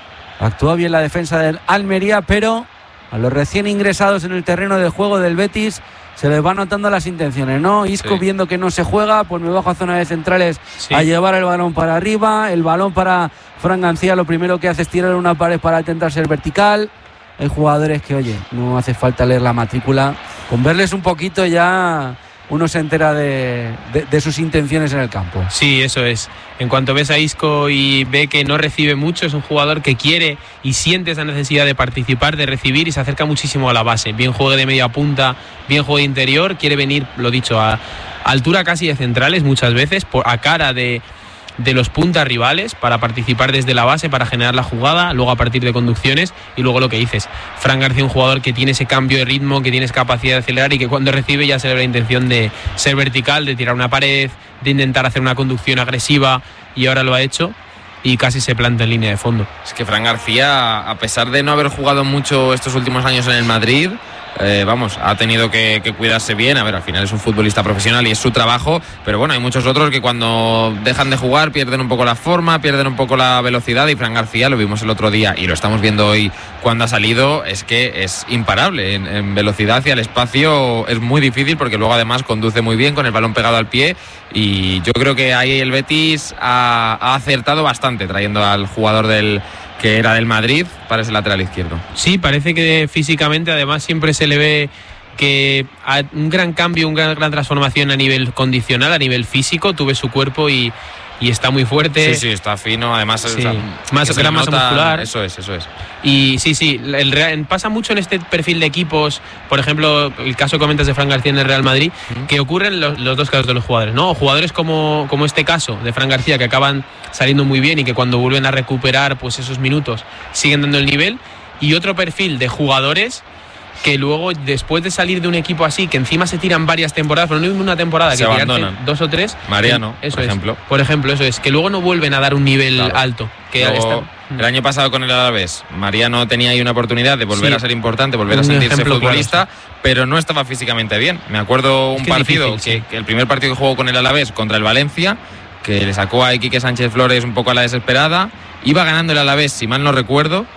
C: Actuó bien la defensa del Almería, pero a los recién ingresados en el terreno de juego del Betis se les van notando las intenciones, ¿no? Isco, sí, viendo que no se juega, pues me bajo a zona de centrales, sí, a llevar el balón para arriba. El balón para Fran García, lo primero que hace es tirar una pared para intentar ser vertical. Hay jugadores que, oye, no hace falta leer la matrícula, con verles un poquito ya uno se entera de, de, de sus intenciones en el campo.
D: Sí, eso es. En cuanto ves a Isco y ve que no recibe mucho, es un jugador que quiere y siente esa necesidad de participar, de recibir, y se acerca muchísimo a la base. Bien juegue de media punta, bien juegue de interior, quiere venir, lo dicho, a, a altura casi de centrales muchas veces, por, a cara de, de los puntas rivales, para participar desde la base, para generar la jugada, luego a partir de conducciones, y luego lo que dices, Fran García, un jugador que tiene ese cambio de ritmo, que tiene capacidad de acelerar y que cuando recibe ya se le ve la intención de ser vertical, de tirar una pared, de intentar hacer una conducción agresiva, y ahora lo ha hecho y casi se planta en línea de fondo.
B: Es que Fran García, a pesar de no haber jugado mucho estos últimos años en el Madrid, Eh, vamos, ha tenido que, que cuidarse bien. A ver, al final es un futbolista profesional y es su trabajo, pero bueno, hay muchos otros que cuando dejan de jugar pierden un poco la forma, pierden un poco la velocidad, y Fran García, lo vimos el otro día y lo estamos viendo hoy cuando ha salido, es que es imparable en, en velocidad y al espacio. Es muy difícil porque luego además conduce muy bien con el balón pegado al pie, y yo creo que ahí el Betis ha, ha acertado bastante trayendo al jugador del que era del Madrid para ese lateral izquierdo.
D: Sí, parece que físicamente además siempre se le ve que a un gran cambio, una gran, gran transformación a nivel condicional, a nivel físico. Tuve su cuerpo y, y está muy fuerte.
B: Sí, sí, está fino, además
D: sí,
B: o sea,
D: más gran masa muscular.
B: Eso es, eso es.
D: Y sí, sí, el Real, pasa mucho en este perfil de equipos, por ejemplo, el caso que comentas de Fran García en el Real Madrid, uh-huh, que ocurren los, los dos casos de los jugadores, ¿no? Jugadores como, como este caso de Fran García, que acaban saliendo muy bien y que cuando vuelven a recuperar pues esos minutos siguen dando el nivel, y otro perfil de jugadores que luego, después de salir de un equipo así, que encima se tiran varias temporadas, pero no es una temporada,
B: se
D: que
B: abandonan.
D: Dos o tres.
B: Mariano,
D: eso
B: por
D: es.
B: ejemplo.
D: Por ejemplo, eso es, que luego no vuelven a dar un nivel claro. alto. Que
B: luego, está... El año pasado con el Alavés, Mariano tenía ahí una oportunidad de volver sí. a ser importante, volver
D: un
B: a sentirse futbolista,
D: claro, sí.
B: pero no estaba físicamente bien. Me acuerdo un partido, difícil, que, sí. que el primer partido que jugó con el Alavés contra el Valencia, que le sacó a Iquique Sánchez Flores un poco a la desesperada, iba ganando el Alavés, si mal no recuerdo,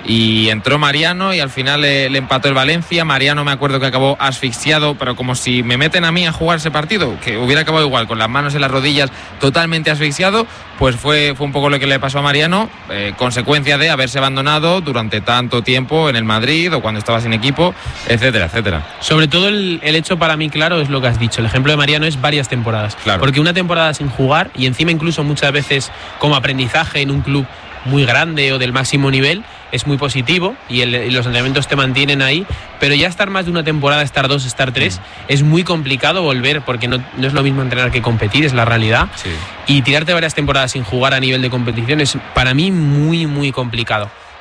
B: y entró Mariano y al final le, le empató el Valencia. Mariano, me acuerdo que acabó asfixiado, pero como si me meten a mí a jugar ese partido, que hubiera acabado igual, con las manos en las rodillas, totalmente asfixiado. Pues fue, fue un poco lo que le pasó a Mariano, eh, consecuencia de haberse abandonado durante tanto tiempo en el Madrid o cuando estaba sin equipo, etcétera, etcétera.
D: Sobre todo el, el hecho para mí claro es lo que has dicho. El ejemplo de Mariano es varias temporadas,
B: claro.
D: Porque una temporada sin jugar, y encima incluso muchas veces como aprendizaje en un club muy grande o del máximo nivel, es muy positivo, y, el, y los entrenamientos te mantienen ahí, pero ya estar más de una temporada, estar dos, estar tres, mm. es muy complicado volver, porque no, no es lo mismo entrenar que competir, es la realidad,
B: sí.
D: Y tirarte varias temporadas sin jugar a nivel de competición es para mí muy muy complicado.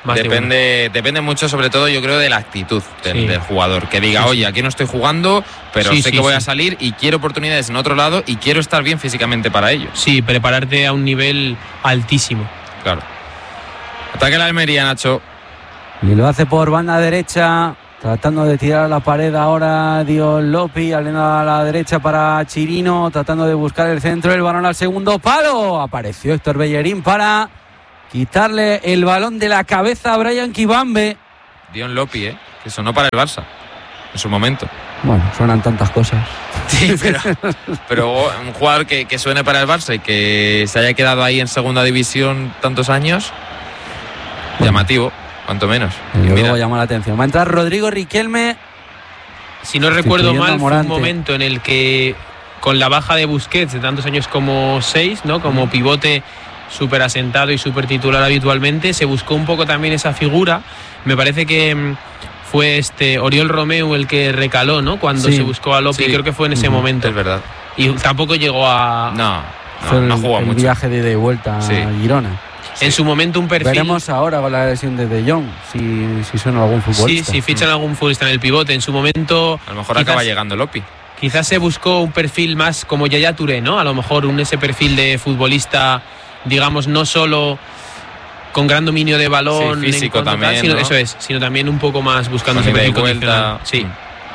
D: Más
B: depende,
D: de
B: depende mucho, sobre todo, yo creo, de la actitud del,
D: sí.
B: del jugador. Que diga,
D: sí,
B: oye,
D: sí.
B: aquí no estoy jugando, pero
D: sí,
B: sé
D: sí,
B: que voy
D: sí.
B: a salir y quiero oportunidades en otro lado y quiero estar bien físicamente para ello.
D: Sí, prepararte a un nivel altísimo.
B: Claro. Ataque la Almería, Nacho.
C: Y lo hace por banda derecha, tratando de tirar a la pared ahora Dion Lopi, aliendo a la derecha para Chirino, tratando de buscar el centro, el balón al segundo palo. Apareció Héctor Bellerín para quitarle el balón de la cabeza a Brian Kibambe.
B: Dion Lopi, ¿eh? Que sonó para el Barça en su momento.
C: Bueno, suenan tantas cosas.
B: Sí, pero, pero un jugador que, que suene para el Barça y que se haya quedado ahí en segunda división tantos años, bueno, llamativo, cuanto menos.
C: Y
B: y
C: luego
B: mira,
C: llama la atención. Va a entrar Rodrigo Riquelme.
D: Si no recuerdo mal, fue un
C: Morante.
D: momento en el que, con la baja de Busquets de tantos años como seis, ¿no? Como pivote súper asentado y súper titular habitualmente, se buscó un poco también esa figura. Me parece que mmm, fue este Oriol Romeu el que recaló, ¿no? Cuando
C: Sí,
D: se buscó a Lopi,
B: sí.
D: creo que fue en ese
C: Uh-huh.
D: momento.
B: es verdad.
D: Y tampoco llegó a...
B: No,
C: Fue
B: no, no
C: el,
B: jugó
C: el
B: mucho.
C: viaje de ida y vuelta
B: Sí.
C: a Girona.
B: Sí.
D: En su momento un perfil...
C: Veremos ahora con la lesión de De Jong si, si suena algún
D: Sí,
C: futbolista.
D: si fichan algún futbolista en el pivote. En su momento...
B: A lo mejor
D: quizás,
B: acaba llegando Lopi.
D: Quizás se buscó un perfil más como Yaya Touré, ¿no? A lo mejor un ese perfil de futbolista, digamos, no solo con gran dominio de balón,
B: Sí, físico
D: en contra,
B: también,
D: sino,
B: ¿no?
D: eso es, sino también un poco más buscando
B: Con
D: ese
B: ida y
D: perfil
B: vuelta.
D: condicional. Sí,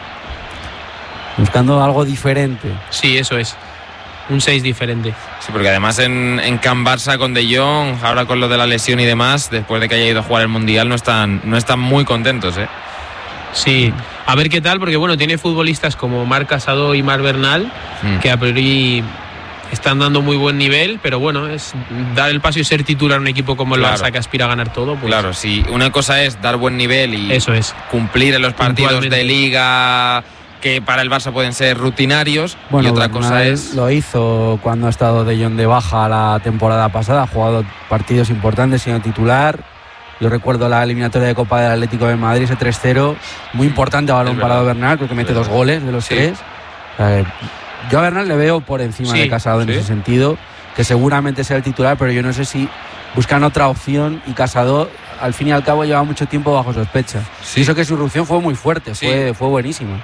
C: Buscando algo diferente.
D: sí, eso es. Un seis diferente.
B: Sí, porque además en, en Can Barça con De Jong, ahora con lo de la lesión y demás, después de que haya ido a jugar el Mundial, no están, no están muy contentos, ¿eh?
D: Sí, a ver qué tal, porque bueno, tiene futbolistas como Marc Casado y Marc Bernal,
B: Mm.
D: que a priori están dando muy buen nivel, pero bueno, es dar el paso y ser titular en un equipo como el
B: Claro.
D: Barça, que aspira a ganar todo. Pues
B: Claro, si una cosa es dar buen nivel y
D: eso es.
B: cumplir en los partidos
D: Puntualmente.
B: de liga que para el Barça pueden ser rutinarios,
C: Bueno,
B: y otra
C: Bernal
B: cosa es...
C: lo hizo cuando ha estado De Jong de baja la temporada pasada, ha jugado partidos importantes siendo titular. Yo recuerdo la eliminatoria de Copa del Atlético de Madrid, ese tres cero, muy importante a balón
B: Es
C: parado
B: verdad.
C: Bernal, creo que mete
B: Es
C: dos
B: verdad.
C: goles de los
B: Sí.
C: tres. O sea, yo a Bernal le veo por encima
D: Sí,
C: de Casado en
B: sí.
C: ese sentido, que seguramente sea el titular, pero yo no sé si buscan otra opción y Casado al fin y al cabo lleva mucho tiempo bajo sospecha.
B: Sí.
C: Y eso que su irrupción fue muy fuerte,
B: Sí.
C: fue, fue buenísima.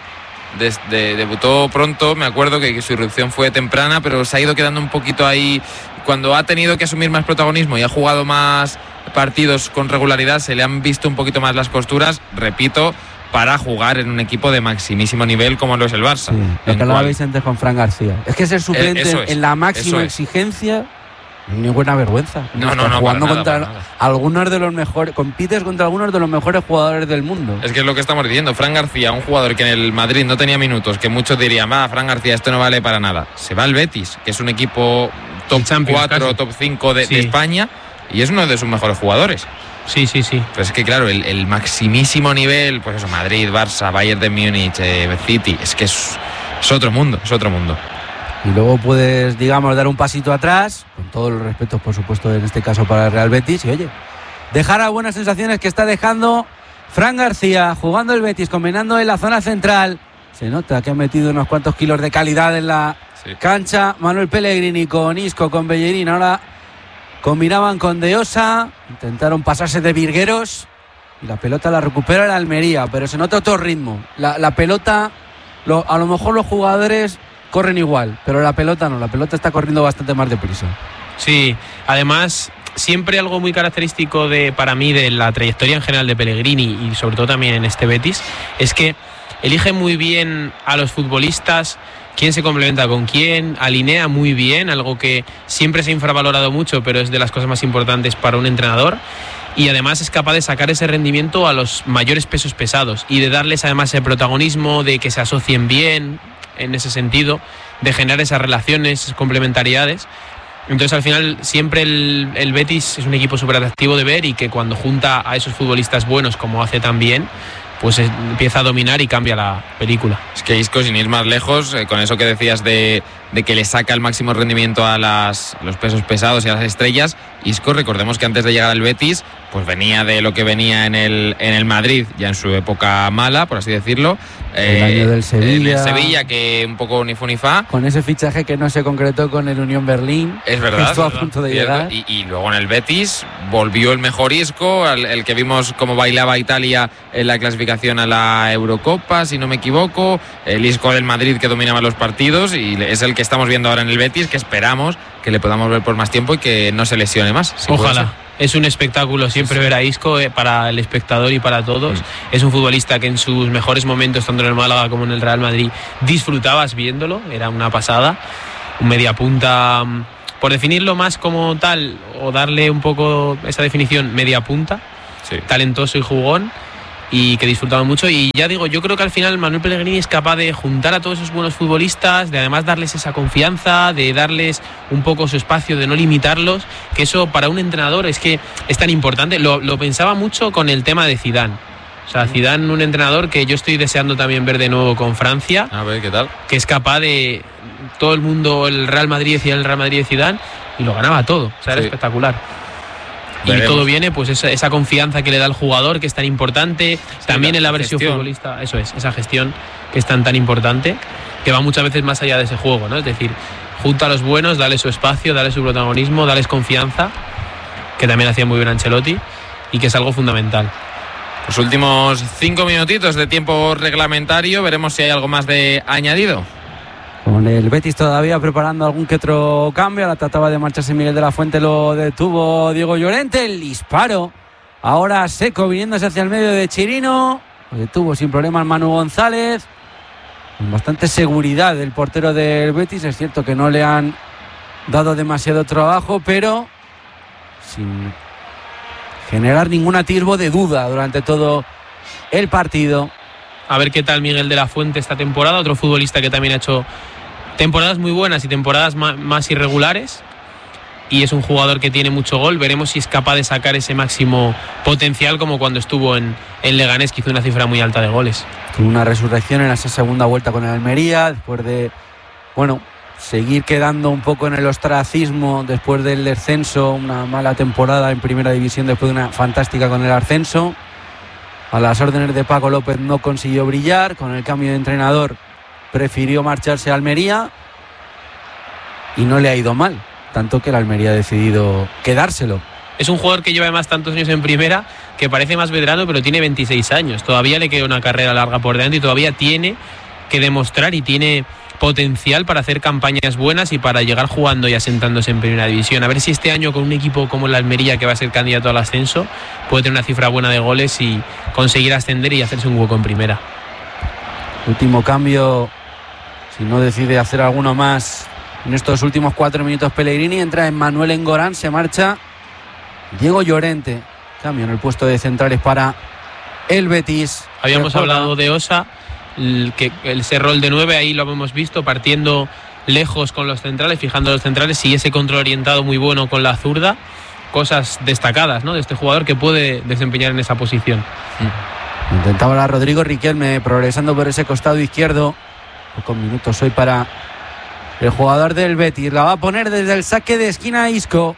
B: Desde, debutó pronto, me acuerdo que su irrupción fue temprana, pero se ha ido quedando un poquito ahí. Cuando ha tenido que asumir más protagonismo y ha jugado más partidos con regularidad, se le han visto un poquito más las costuras, repito, para jugar en un equipo de maximísimo nivel como lo es el Barça.
C: Sí, lo
B: En
C: que
B: cual-
C: hablabais antes con Fran García. Es que ser suplente
B: Eh, eso es,
C: en la máxima
B: eso es.
C: exigencia, ni buena vergüenza.
B: No, no,
C: Estás
B: no,
C: jugando
B: para nada,
C: contra
B: para nada.
C: algunos de los mejores, compites contra algunos de los mejores jugadores del mundo.
B: Es que es lo que estamos diciendo. Fran García, un jugador que en el Madrid no tenía minutos, que muchos dirían, ah, Fran García, esto no vale para nada. Se va al Betis, que es un equipo top
D: Champions,
B: cuatro,
D: casi.
B: top cinco de,
D: Sí.
B: de España, y es uno de sus mejores jugadores.
D: Sí, sí, sí.
B: Pero es que, claro, el, el maximísimo nivel, pues eso, Madrid, Barça, Bayern de Múnich, eh, City, es que es, es otro mundo, es otro mundo.
C: Y luego puedes, digamos, dar un pasito atrás, con todos los respetos, por supuesto, en este caso para el Real Betis, y oye, dejar a buenas sensaciones que está dejando Fran García, jugando el Betis, combinando en la zona central. Se nota que ha metido unos cuantos kilos de calidad en la
B: Sí.
C: cancha. Manuel Pellegrini con Isco, con Bellerín, ahora combinaban con De Osa, intentaron pasarse de virgueros y la pelota la recupera el Almería, pero se nota otro ritmo. La, la pelota, lo, a lo mejor los jugadores corren igual, pero la pelota no, la pelota está corriendo bastante más deprisa.
D: Sí, además siempre algo muy característico de para mí de la trayectoria en general de Pellegrini y sobre todo también en este Betis es que elige muy bien a los futbolistas, quién se complementa con quién, alinea muy bien, algo que siempre se ha infravalorado mucho, pero es de las cosas más importantes para un entrenador. Y además es capaz de sacar ese rendimiento a los mayores pesos pesados y de darles además el protagonismo, de que se asocien bien en ese sentido, de generar esas relaciones, esas complementariedades. Entonces al final siempre el, el Betis es un equipo súper atractivo de ver y que cuando junta a esos futbolistas buenos como hace también, pues es, empieza a dominar y cambia la película.
B: Es que Isco, sin ir más lejos, eh, con eso que decías de, de que le saca el máximo rendimiento a, las, a los pesos pesados y a las estrellas, Isco, recordemos que antes de llegar al Betis pues venía de lo que venía en el, en el Madrid, ya en su época mala, por así decirlo.
C: El eh, año del Sevilla.
B: En el Sevilla, que un poco ni fu ni fa.
C: Con ese fichaje que no se concretó con el Unión Berlín.
B: Es verdad.
C: Estuvo a punto de llegar.
B: Y, y luego en el Betis volvió el mejor Isco, el, el que vimos cómo bailaba Italia en la clasificación a la Eurocopa, si no me equivoco. El Isco del Madrid que dominaba los partidos y es el que estamos viendo ahora en el Betis, que esperamos que le podamos ver por más tiempo y que no se lesione más. Si
D: Ojalá. Es un espectáculo siempre ver a Isco, eh, para el espectador y para todos. Sí. Es un futbolista que en sus mejores momentos, tanto en el Málaga como en el Real Madrid, disfrutabas viéndolo, era una pasada. Un mediapunta, por definirlo más como tal, o darle un poco esa definición, mediapunta, sí. Talentoso y jugón, y que disfrutaban mucho. Y ya digo, yo creo que al final Manuel Pellegrini es capaz de juntar a todos esos buenos futbolistas, de además darles esa confianza, de darles un poco su espacio, de no limitarlos, que eso para un entrenador es que es tan importante. Lo, lo pensaba mucho con el tema de Zidane. O sea, Zidane, un entrenador que yo estoy deseando también ver de nuevo con Francia.
B: A ver, ¿qué tal?
D: Que es capaz de... Todo el mundo, el Real Madrid decía el Real Madrid de Zidane, y lo ganaba todo. O sea, era sí. espectacular. Veremos. Y todo viene, pues esa, esa confianza que le da el jugador, que es tan importante, sí, también el haber sido futbolista, eso es, esa gestión que es tan tan importante, que va muchas veces más allá de ese juego, ¿no? Es decir, junta a los buenos, dale su espacio, dale su protagonismo, dales confianza, que también hacía muy bien Ancelotti, y que es algo fundamental.
B: Los últimos cinco minutitos de tiempo reglamentario, veremos si hay algo más de añadido.
C: Con el Betis todavía preparando algún que otro cambio. La trataba de marcharse Miguel de la Fuente, lo detuvo Diego Llorente. El disparo ahora seco viniéndose hacia el medio de Chirino. Lo detuvo sin problemas Manu González. Con bastante seguridad el portero del Betis. Es cierto que no le han dado demasiado trabajo, pero sin generar ningún atisbo de duda durante todo el partido.
D: A ver qué tal Miguel de la Fuente esta temporada, otro futbolista que también ha hecho temporadas muy buenas y temporadas más, más irregulares, y es un jugador que tiene mucho gol. Veremos si es capaz de sacar ese máximo potencial, como cuando estuvo en, en Leganés, que hizo una cifra muy alta de goles.
C: Tuvo una resurrección en esa segunda vuelta con el Almería, después de, bueno, seguir quedando un poco en el ostracismo después del descenso, una mala temporada en primera división después de una fantástica con el ascenso. A las órdenes de Paco López no consiguió brillar. Con el cambio de entrenador prefirió marcharse a Almería y no le ha ido mal, tanto que el Almería ha decidido quedárselo.
D: Es un jugador que lleva además tantos años en primera, que parece más veterano, pero tiene veintiséis años. Todavía le queda una carrera larga por delante y todavía tiene que demostrar y tiene potencial para hacer campañas buenas y para llegar jugando y asentándose en primera división. A ver si este año, con un equipo como el Almería, que va a ser candidato al ascenso, puede tener una cifra buena de goles y conseguir ascender y hacerse un hueco en primera.
C: Último cambio, si no decide hacer alguno más en estos últimos cuatro minutos Pellegrini. Entra Emmanuel Engorán, se marcha Diego Llorente. Cambio en el puesto de centrales para el Betis.
D: Habíamos hablado de Osa, el, que, ese rol de nueve, ahí lo hemos visto, partiendo lejos con los centrales, fijando los centrales, y ese control orientado muy bueno con la zurda. Cosas destacadas, ¿no?, de este jugador que puede desempeñar en esa posición.
C: Mm. Intentaba la Rodrigo Riquelme progresando por ese costado izquierdo. Pocos minutos hoy para el jugador del Betis. La va a poner desde el saque de esquina Isco,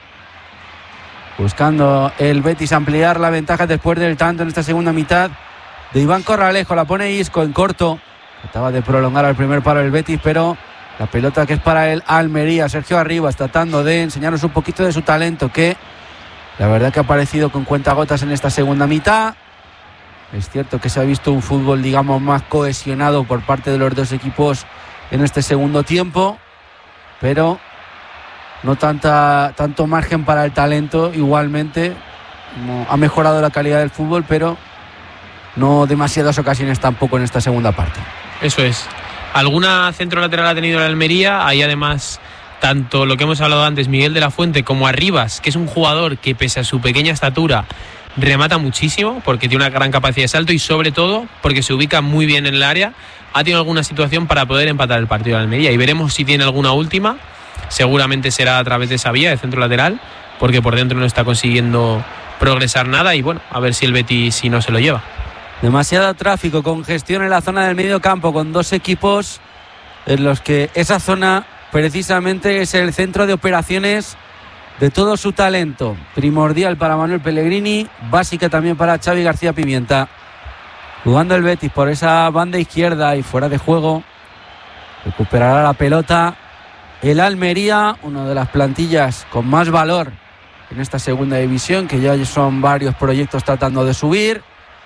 C: buscando el Betis ampliar la ventaja después del tanto en esta segunda mitad de Iván Corralejo. La pone Isco en corto. Trataba de prolongar al primer palo el Betis, pero la pelota que es para el Almería. Sergio Arribas tratando de enseñarnos un poquito de su talento, que la verdad que ha aparecido con cuentagotas en esta segunda mitad. Es cierto que se ha visto un fútbol, digamos, más cohesionado por parte de los dos equipos en este segundo tiempo, pero no tanta, tanto margen para el talento. Igualmente ha mejorado la calidad del fútbol, pero no demasiadas ocasiones tampoco en esta segunda parte.
D: Eso es. Alguna centro lateral ha tenido la Almería. Hay además tanto lo que hemos hablado antes, Miguel de la Fuente, como Arribas, que es un jugador que, pese a su pequeña estatura, remata muchísimo porque tiene una gran capacidad de salto y, sobre todo, porque se ubica muy bien en el área. Ha tenido alguna situación para poder empatar el partido de la Almería, y veremos si tiene alguna última. Seguramente será a través de esa vía de centro lateral, porque por dentro no está consiguiendo progresar nada, y bueno, a ver si el Betis si no se lo lleva.
C: Demasiado tráfico, congestión en la zona del medio campo, con dos equipos en los que esa zona precisamente es el centro de operaciones de todo su talento, primordial para Manuel Pellegrini, básica también para Xavi García Pimienta. Jugando el Betis por esa banda izquierda y fuera de juego, recuperará la pelota el Almería, una de las plantillas con más valor en esta segunda división, que ya son varios proyectos tratando de subir,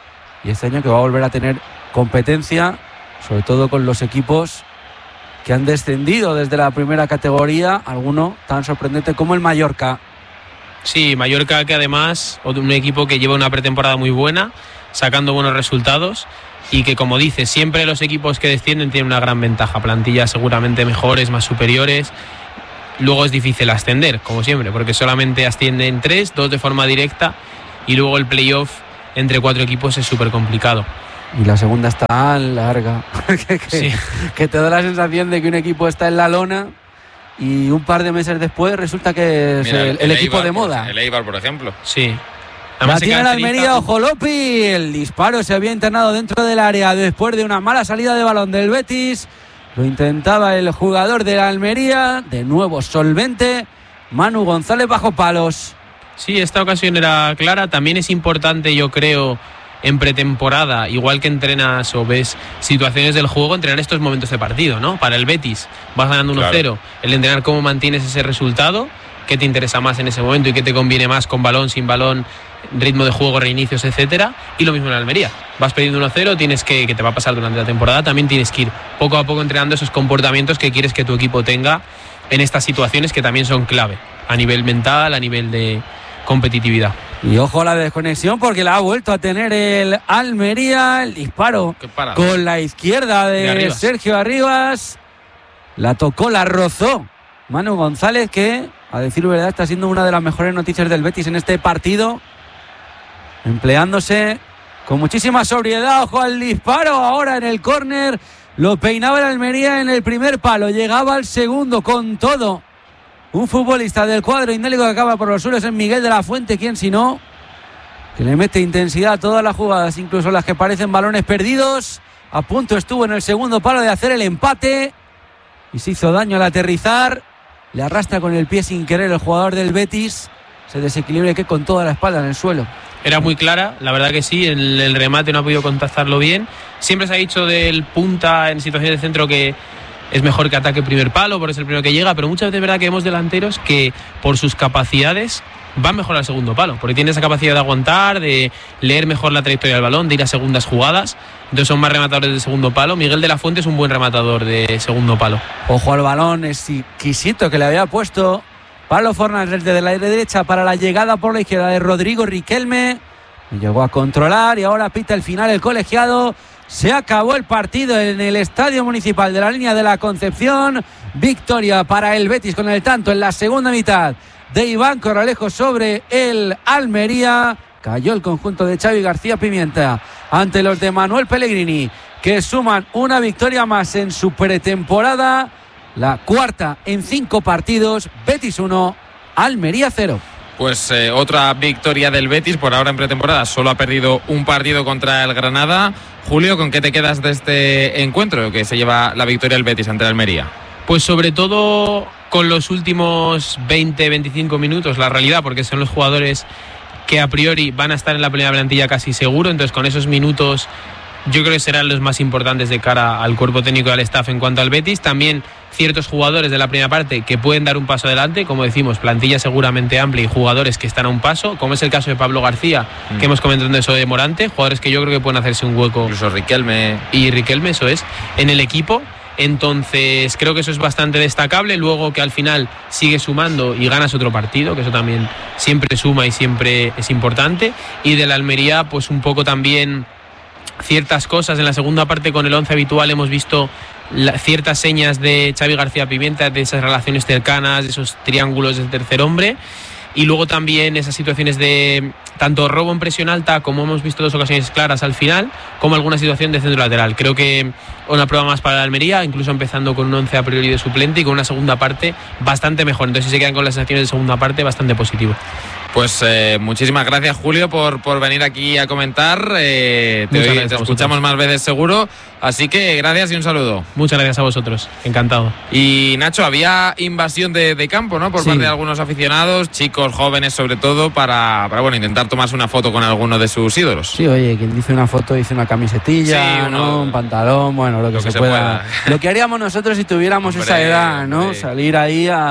C: y este año que va a volver a tener competencia, sobre todo con los equipos que han descendido desde la primera categoría, alguno tan sorprendente como el Mallorca.
D: Sí, Mallorca, que además un equipo que lleva una pretemporada muy buena, sacando buenos resultados, y que, como dices, siempre los equipos que descienden tienen una gran ventaja, plantillas seguramente mejores, más superiores. Luego es difícil ascender, como siempre, porque solamente ascienden tres, dos de forma directa, y luego el playoff entre cuatro equipos es súper complicado.
C: Y la segunda está tan larga que, que,
D: sí.
C: que te da la sensación de que un equipo está en la lona y un par de meses después resulta que es
B: Mira,
C: el,
B: el,
C: el
B: el
C: equipo
B: Eibar,
C: de moda.
B: Por, el Eibar, por ejemplo.
D: Sí.
C: La tiene la Almería, ojo Lopi, el disparo se había internado dentro del área después de una mala salida de balón del Betis. Lo intentaba el jugador de la Almería, de nuevo solvente, Manu González bajo palos.
D: Sí, esta ocasión era clara. También es importante, yo creo, en pretemporada, igual que entrenas o ves situaciones del juego, entrenar estos momentos de partido, ¿no? Para el Betis, vas ganando uno cero, claro. El entrenar cómo mantienes ese resultado, qué te interesa más en ese momento y qué te conviene más con balón, sin balón, ritmo de juego, reinicios, etcétera. Y lo mismo en Almería, vas perdiendo uno cero, tienes que, que te va a pasar durante la temporada, también tienes que ir poco a poco entrenando esos comportamientos que quieres que tu equipo tenga en estas situaciones, que también son clave a nivel mental, a nivel de competitividad.
C: Y ojo a la desconexión, porque la ha vuelto a tener el Almería, el disparo con la izquierda de, de Sergio Arribas, la tocó, la rozó Manu González, que a decir verdad está siendo una de las mejores noticias del Betis en este partido, empleándose con muchísima sobriedad. Ojo al disparo ahora en el córner, lo peinaba el Almería en el primer palo, llegaba al segundo con todo. Un futbolista del cuadro indélico que acaba por los suelos es Miguel de la Fuente, quien si no, que le mete intensidad a todas las jugadas, incluso las que parecen balones perdidos. A punto estuvo en el segundo palo de hacer el empate y se hizo daño al aterrizar. Le arrastra con el pie sin querer el jugador del Betis. Se desequilibra que con toda la espalda en el suelo.
D: Era muy clara, la verdad que sí, el, el remate no ha podido contactarlo bien. Siempre se ha dicho del punta en situaciones de centro que es mejor que ataque primer palo, por eso es el primero que llega, pero muchas veces es verdad que vemos delanteros que por sus capacidades van mejor al segundo palo, porque tiene esa capacidad de aguantar, de leer mejor la trayectoria del balón, de ir a segundas jugadas, entonces son más rematadores de segundo palo. Miguel de la Fuente es un buen rematador de segundo palo.
C: Ojo al balón exquisito que le había puesto Pablo Fornals desde la derecha para la llegada por la izquierda de Rodrigo Riquelme, llegó a controlar y ahora pita el final el colegiado. Se acabó el partido en el Estadio Municipal de la Línea de la Concepción. Victoria para el Betis con el tanto en la segunda mitad de Iván Corralejo sobre el Almería. Cayó el conjunto de Xavi García Pimienta ante los de Manuel Pellegrini, que suman una victoria más en su pretemporada, la cuarta en cinco partidos. Betis uno, Almería cero.
B: Pues eh, otra victoria del Betis, por ahora en pretemporada solo ha perdido un partido contra el Granada. Julio, ¿con qué te quedas de este encuentro que se lleva la victoria del Betis ante el Almería?
D: Pues sobre todo con los últimos veinte veinticinco minutos, la realidad, porque son los jugadores que a priori van a estar en la primera plantilla casi seguro, entonces con esos minutos yo creo que serán los más importantes de cara al cuerpo técnico y al staff en cuanto al Betis. También ciertos jugadores de la primera parte que pueden dar un paso adelante, como decimos, plantilla seguramente amplia y jugadores que están a un paso, como es el caso de Pablo García, mm. que hemos comentado eso de Morante, jugadores que yo creo que pueden hacerse un hueco.
B: Incluso Riquelme.
D: Y Riquelme, eso es, en el equipo. Entonces creo que eso es bastante destacable. Luego que al final sigue sumando y ganas otro partido, que eso también siempre suma y siempre es importante. Y de la Almería, pues un poco también ciertas cosas en la segunda parte con el once habitual. Hemos visto la, ciertas señas de Xavi García Pimienta, de esas relaciones cercanas, de esos triángulos de tercer hombre, y luego también esas situaciones de tanto robo en presión alta, como hemos visto dos ocasiones claras al final, como alguna situación de centro lateral. Creo que una prueba más para la Almería, incluso empezando con un once a priori de suplente y con una segunda parte bastante mejor. Entonces, si se quedan con las sensaciones de segunda parte, bastante positivo.
B: Pues eh, muchísimas gracias, Julio, por, por venir aquí a comentar. Eh, te, oí, te escuchamos más veces seguro. Así que gracias y un saludo.
D: Muchas gracias a vosotros, encantado.
B: Y Nacho, había invasión de, de campo, ¿no? Por sí. parte de algunos aficionados, chicos, jóvenes sobre todo, para, para bueno, intentar tomarse una foto con alguno de sus ídolos.
C: Sí, oye, quien dice una foto dice una camisetilla, sí, uno, ¿no? Un pantalón, bueno, lo que, lo que se, se pueda. pueda. Lo que haríamos nosotros si tuviéramos hombre, esa edad, ¿no? Hombre. Salir ahí a...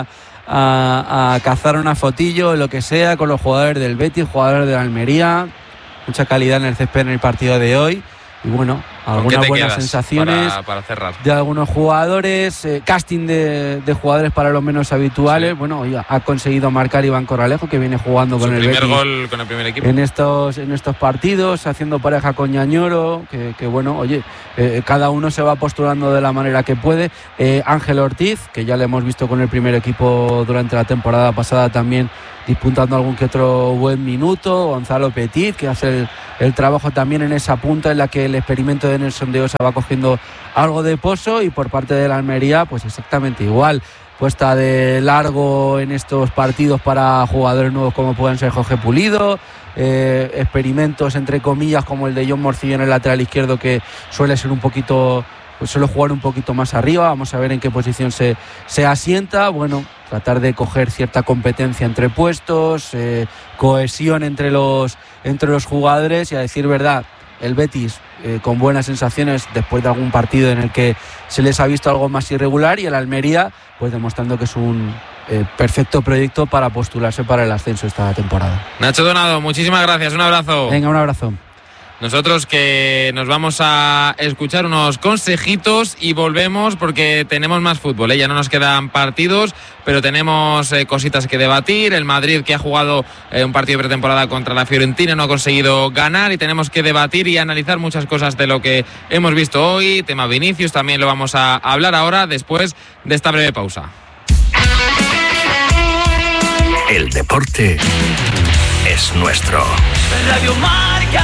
C: A, a cazar una fotillo, lo que sea, con los jugadores del Betis, jugadores de la Almería. Mucha calidad en el césped en el partido de hoy. Y bueno, algunas buenas sensaciones
B: para, para cerrar?
C: de algunos jugadores, eh, casting de, de jugadores para los menos habituales. Sí. Bueno, oiga, ha conseguido marcar Iván Corralejo, que viene jugando con
B: Su
C: el
B: primer
C: Betis
B: gol con el primer equipo
C: en estos en estos partidos, haciendo pareja con Ñañoro, que, que bueno, oye, eh, cada uno se va postulando de la manera que puede. eh, Ángel Ortiz, que ya le hemos visto con el primer equipo durante la temporada pasada, también disputando algún que otro buen minuto. Gonzalo Petit, que hace el, el trabajo también en esa punta en la que el experimento de Nelson de Osa va cogiendo algo de pozo. Y por parte de la Almería, pues exactamente igual, puesta de largo en estos partidos para jugadores nuevos como pueden ser Jorge Pulido, eh, experimentos entre comillas como el de John Morcillo en el lateral izquierdo, que suele ser un poquito, pues suele jugar un poquito más arriba. Vamos a ver en qué posición se, se asienta. Bueno, tratar de coger cierta competencia entre puestos, eh, cohesión entre los, entre los jugadores. Y a decir verdad, el Betis eh, con buenas sensaciones después de algún partido en el que se les ha visto algo más irregular, y el Almería pues demostrando que es un eh, perfecto proyecto para postularse para el ascenso esta temporada.
B: Nacho Donado, muchísimas gracias, un abrazo.
C: Venga, un abrazo.
B: Nosotros que nos vamos a escuchar unos consejitos y volvemos porque tenemos más fútbol, ¿eh? Ya no nos quedan partidos, pero tenemos eh, cositas que debatir. El Madrid, que ha jugado eh, un partido de pretemporada contra la Fiorentina, no ha conseguido ganar, y tenemos que debatir y analizar muchas cosas de lo que hemos visto hoy. Tema Vinicius también lo vamos a hablar ahora, después de esta breve pausa.
E: El deporte es nuestro.
F: Radio Marca.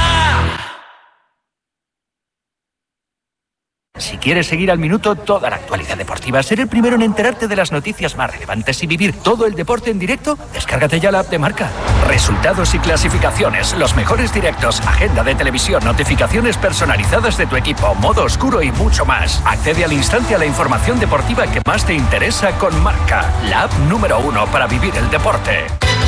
E: Si quieres seguir al minuto toda la actualidad deportiva, ser el primero en enterarte de las noticias más relevantes y vivir todo el deporte en directo, descárgate ya la app de Marca. Resultados y clasificaciones, los mejores directos, agenda de televisión, notificaciones personalizadas de tu equipo, modo oscuro y mucho más. Accede al instante a la información deportiva que más te interesa con Marca, la app número uno para vivir el deporte.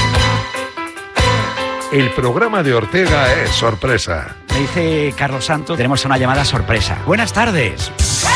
G: El programa de Ortega es sorpresa.
H: Me dice Carlos Santos, tenemos una llamada sorpresa. Buenas tardes.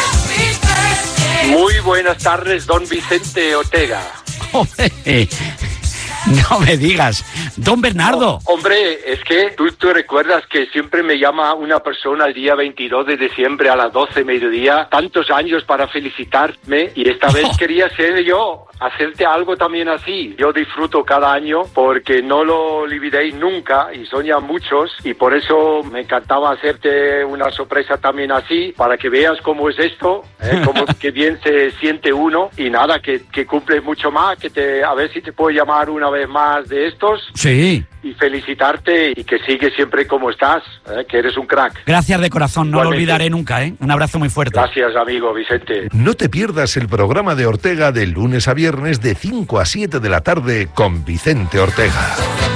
I: Muy buenas tardes, don Vicente Ortega.
H: Hombre, no me digas, don Bernardo.
I: Oh, hombre, es que tú, tú recuerdas que siempre me llama una persona el día veintidós de diciembre a las doce mediodía, tantos años para felicitarme, y esta vez oh. quería ser yo, hacerte algo también así. Yo disfruto cada año porque no lo olvidéis nunca y son ya muchos, y por eso me encantaba hacerte una sorpresa también así, para que veas cómo es esto, ¿eh? Cómo que bien se siente uno, y nada, que, que cumples mucho más, que te, a ver si te puedo llamar una vez más de estos.
H: Sí.
I: Y felicitarte, y que sigues siempre como estás, ¿eh? Que eres un crack.
H: Gracias de corazón, no Igualmente. Lo olvidaré nunca, ¿eh? Un abrazo muy fuerte.
I: Gracias, amigo Vicente.
G: No te pierdas el programa de Ortega de lunes a viernes de cinco a siete de la tarde con Vicente Ortega.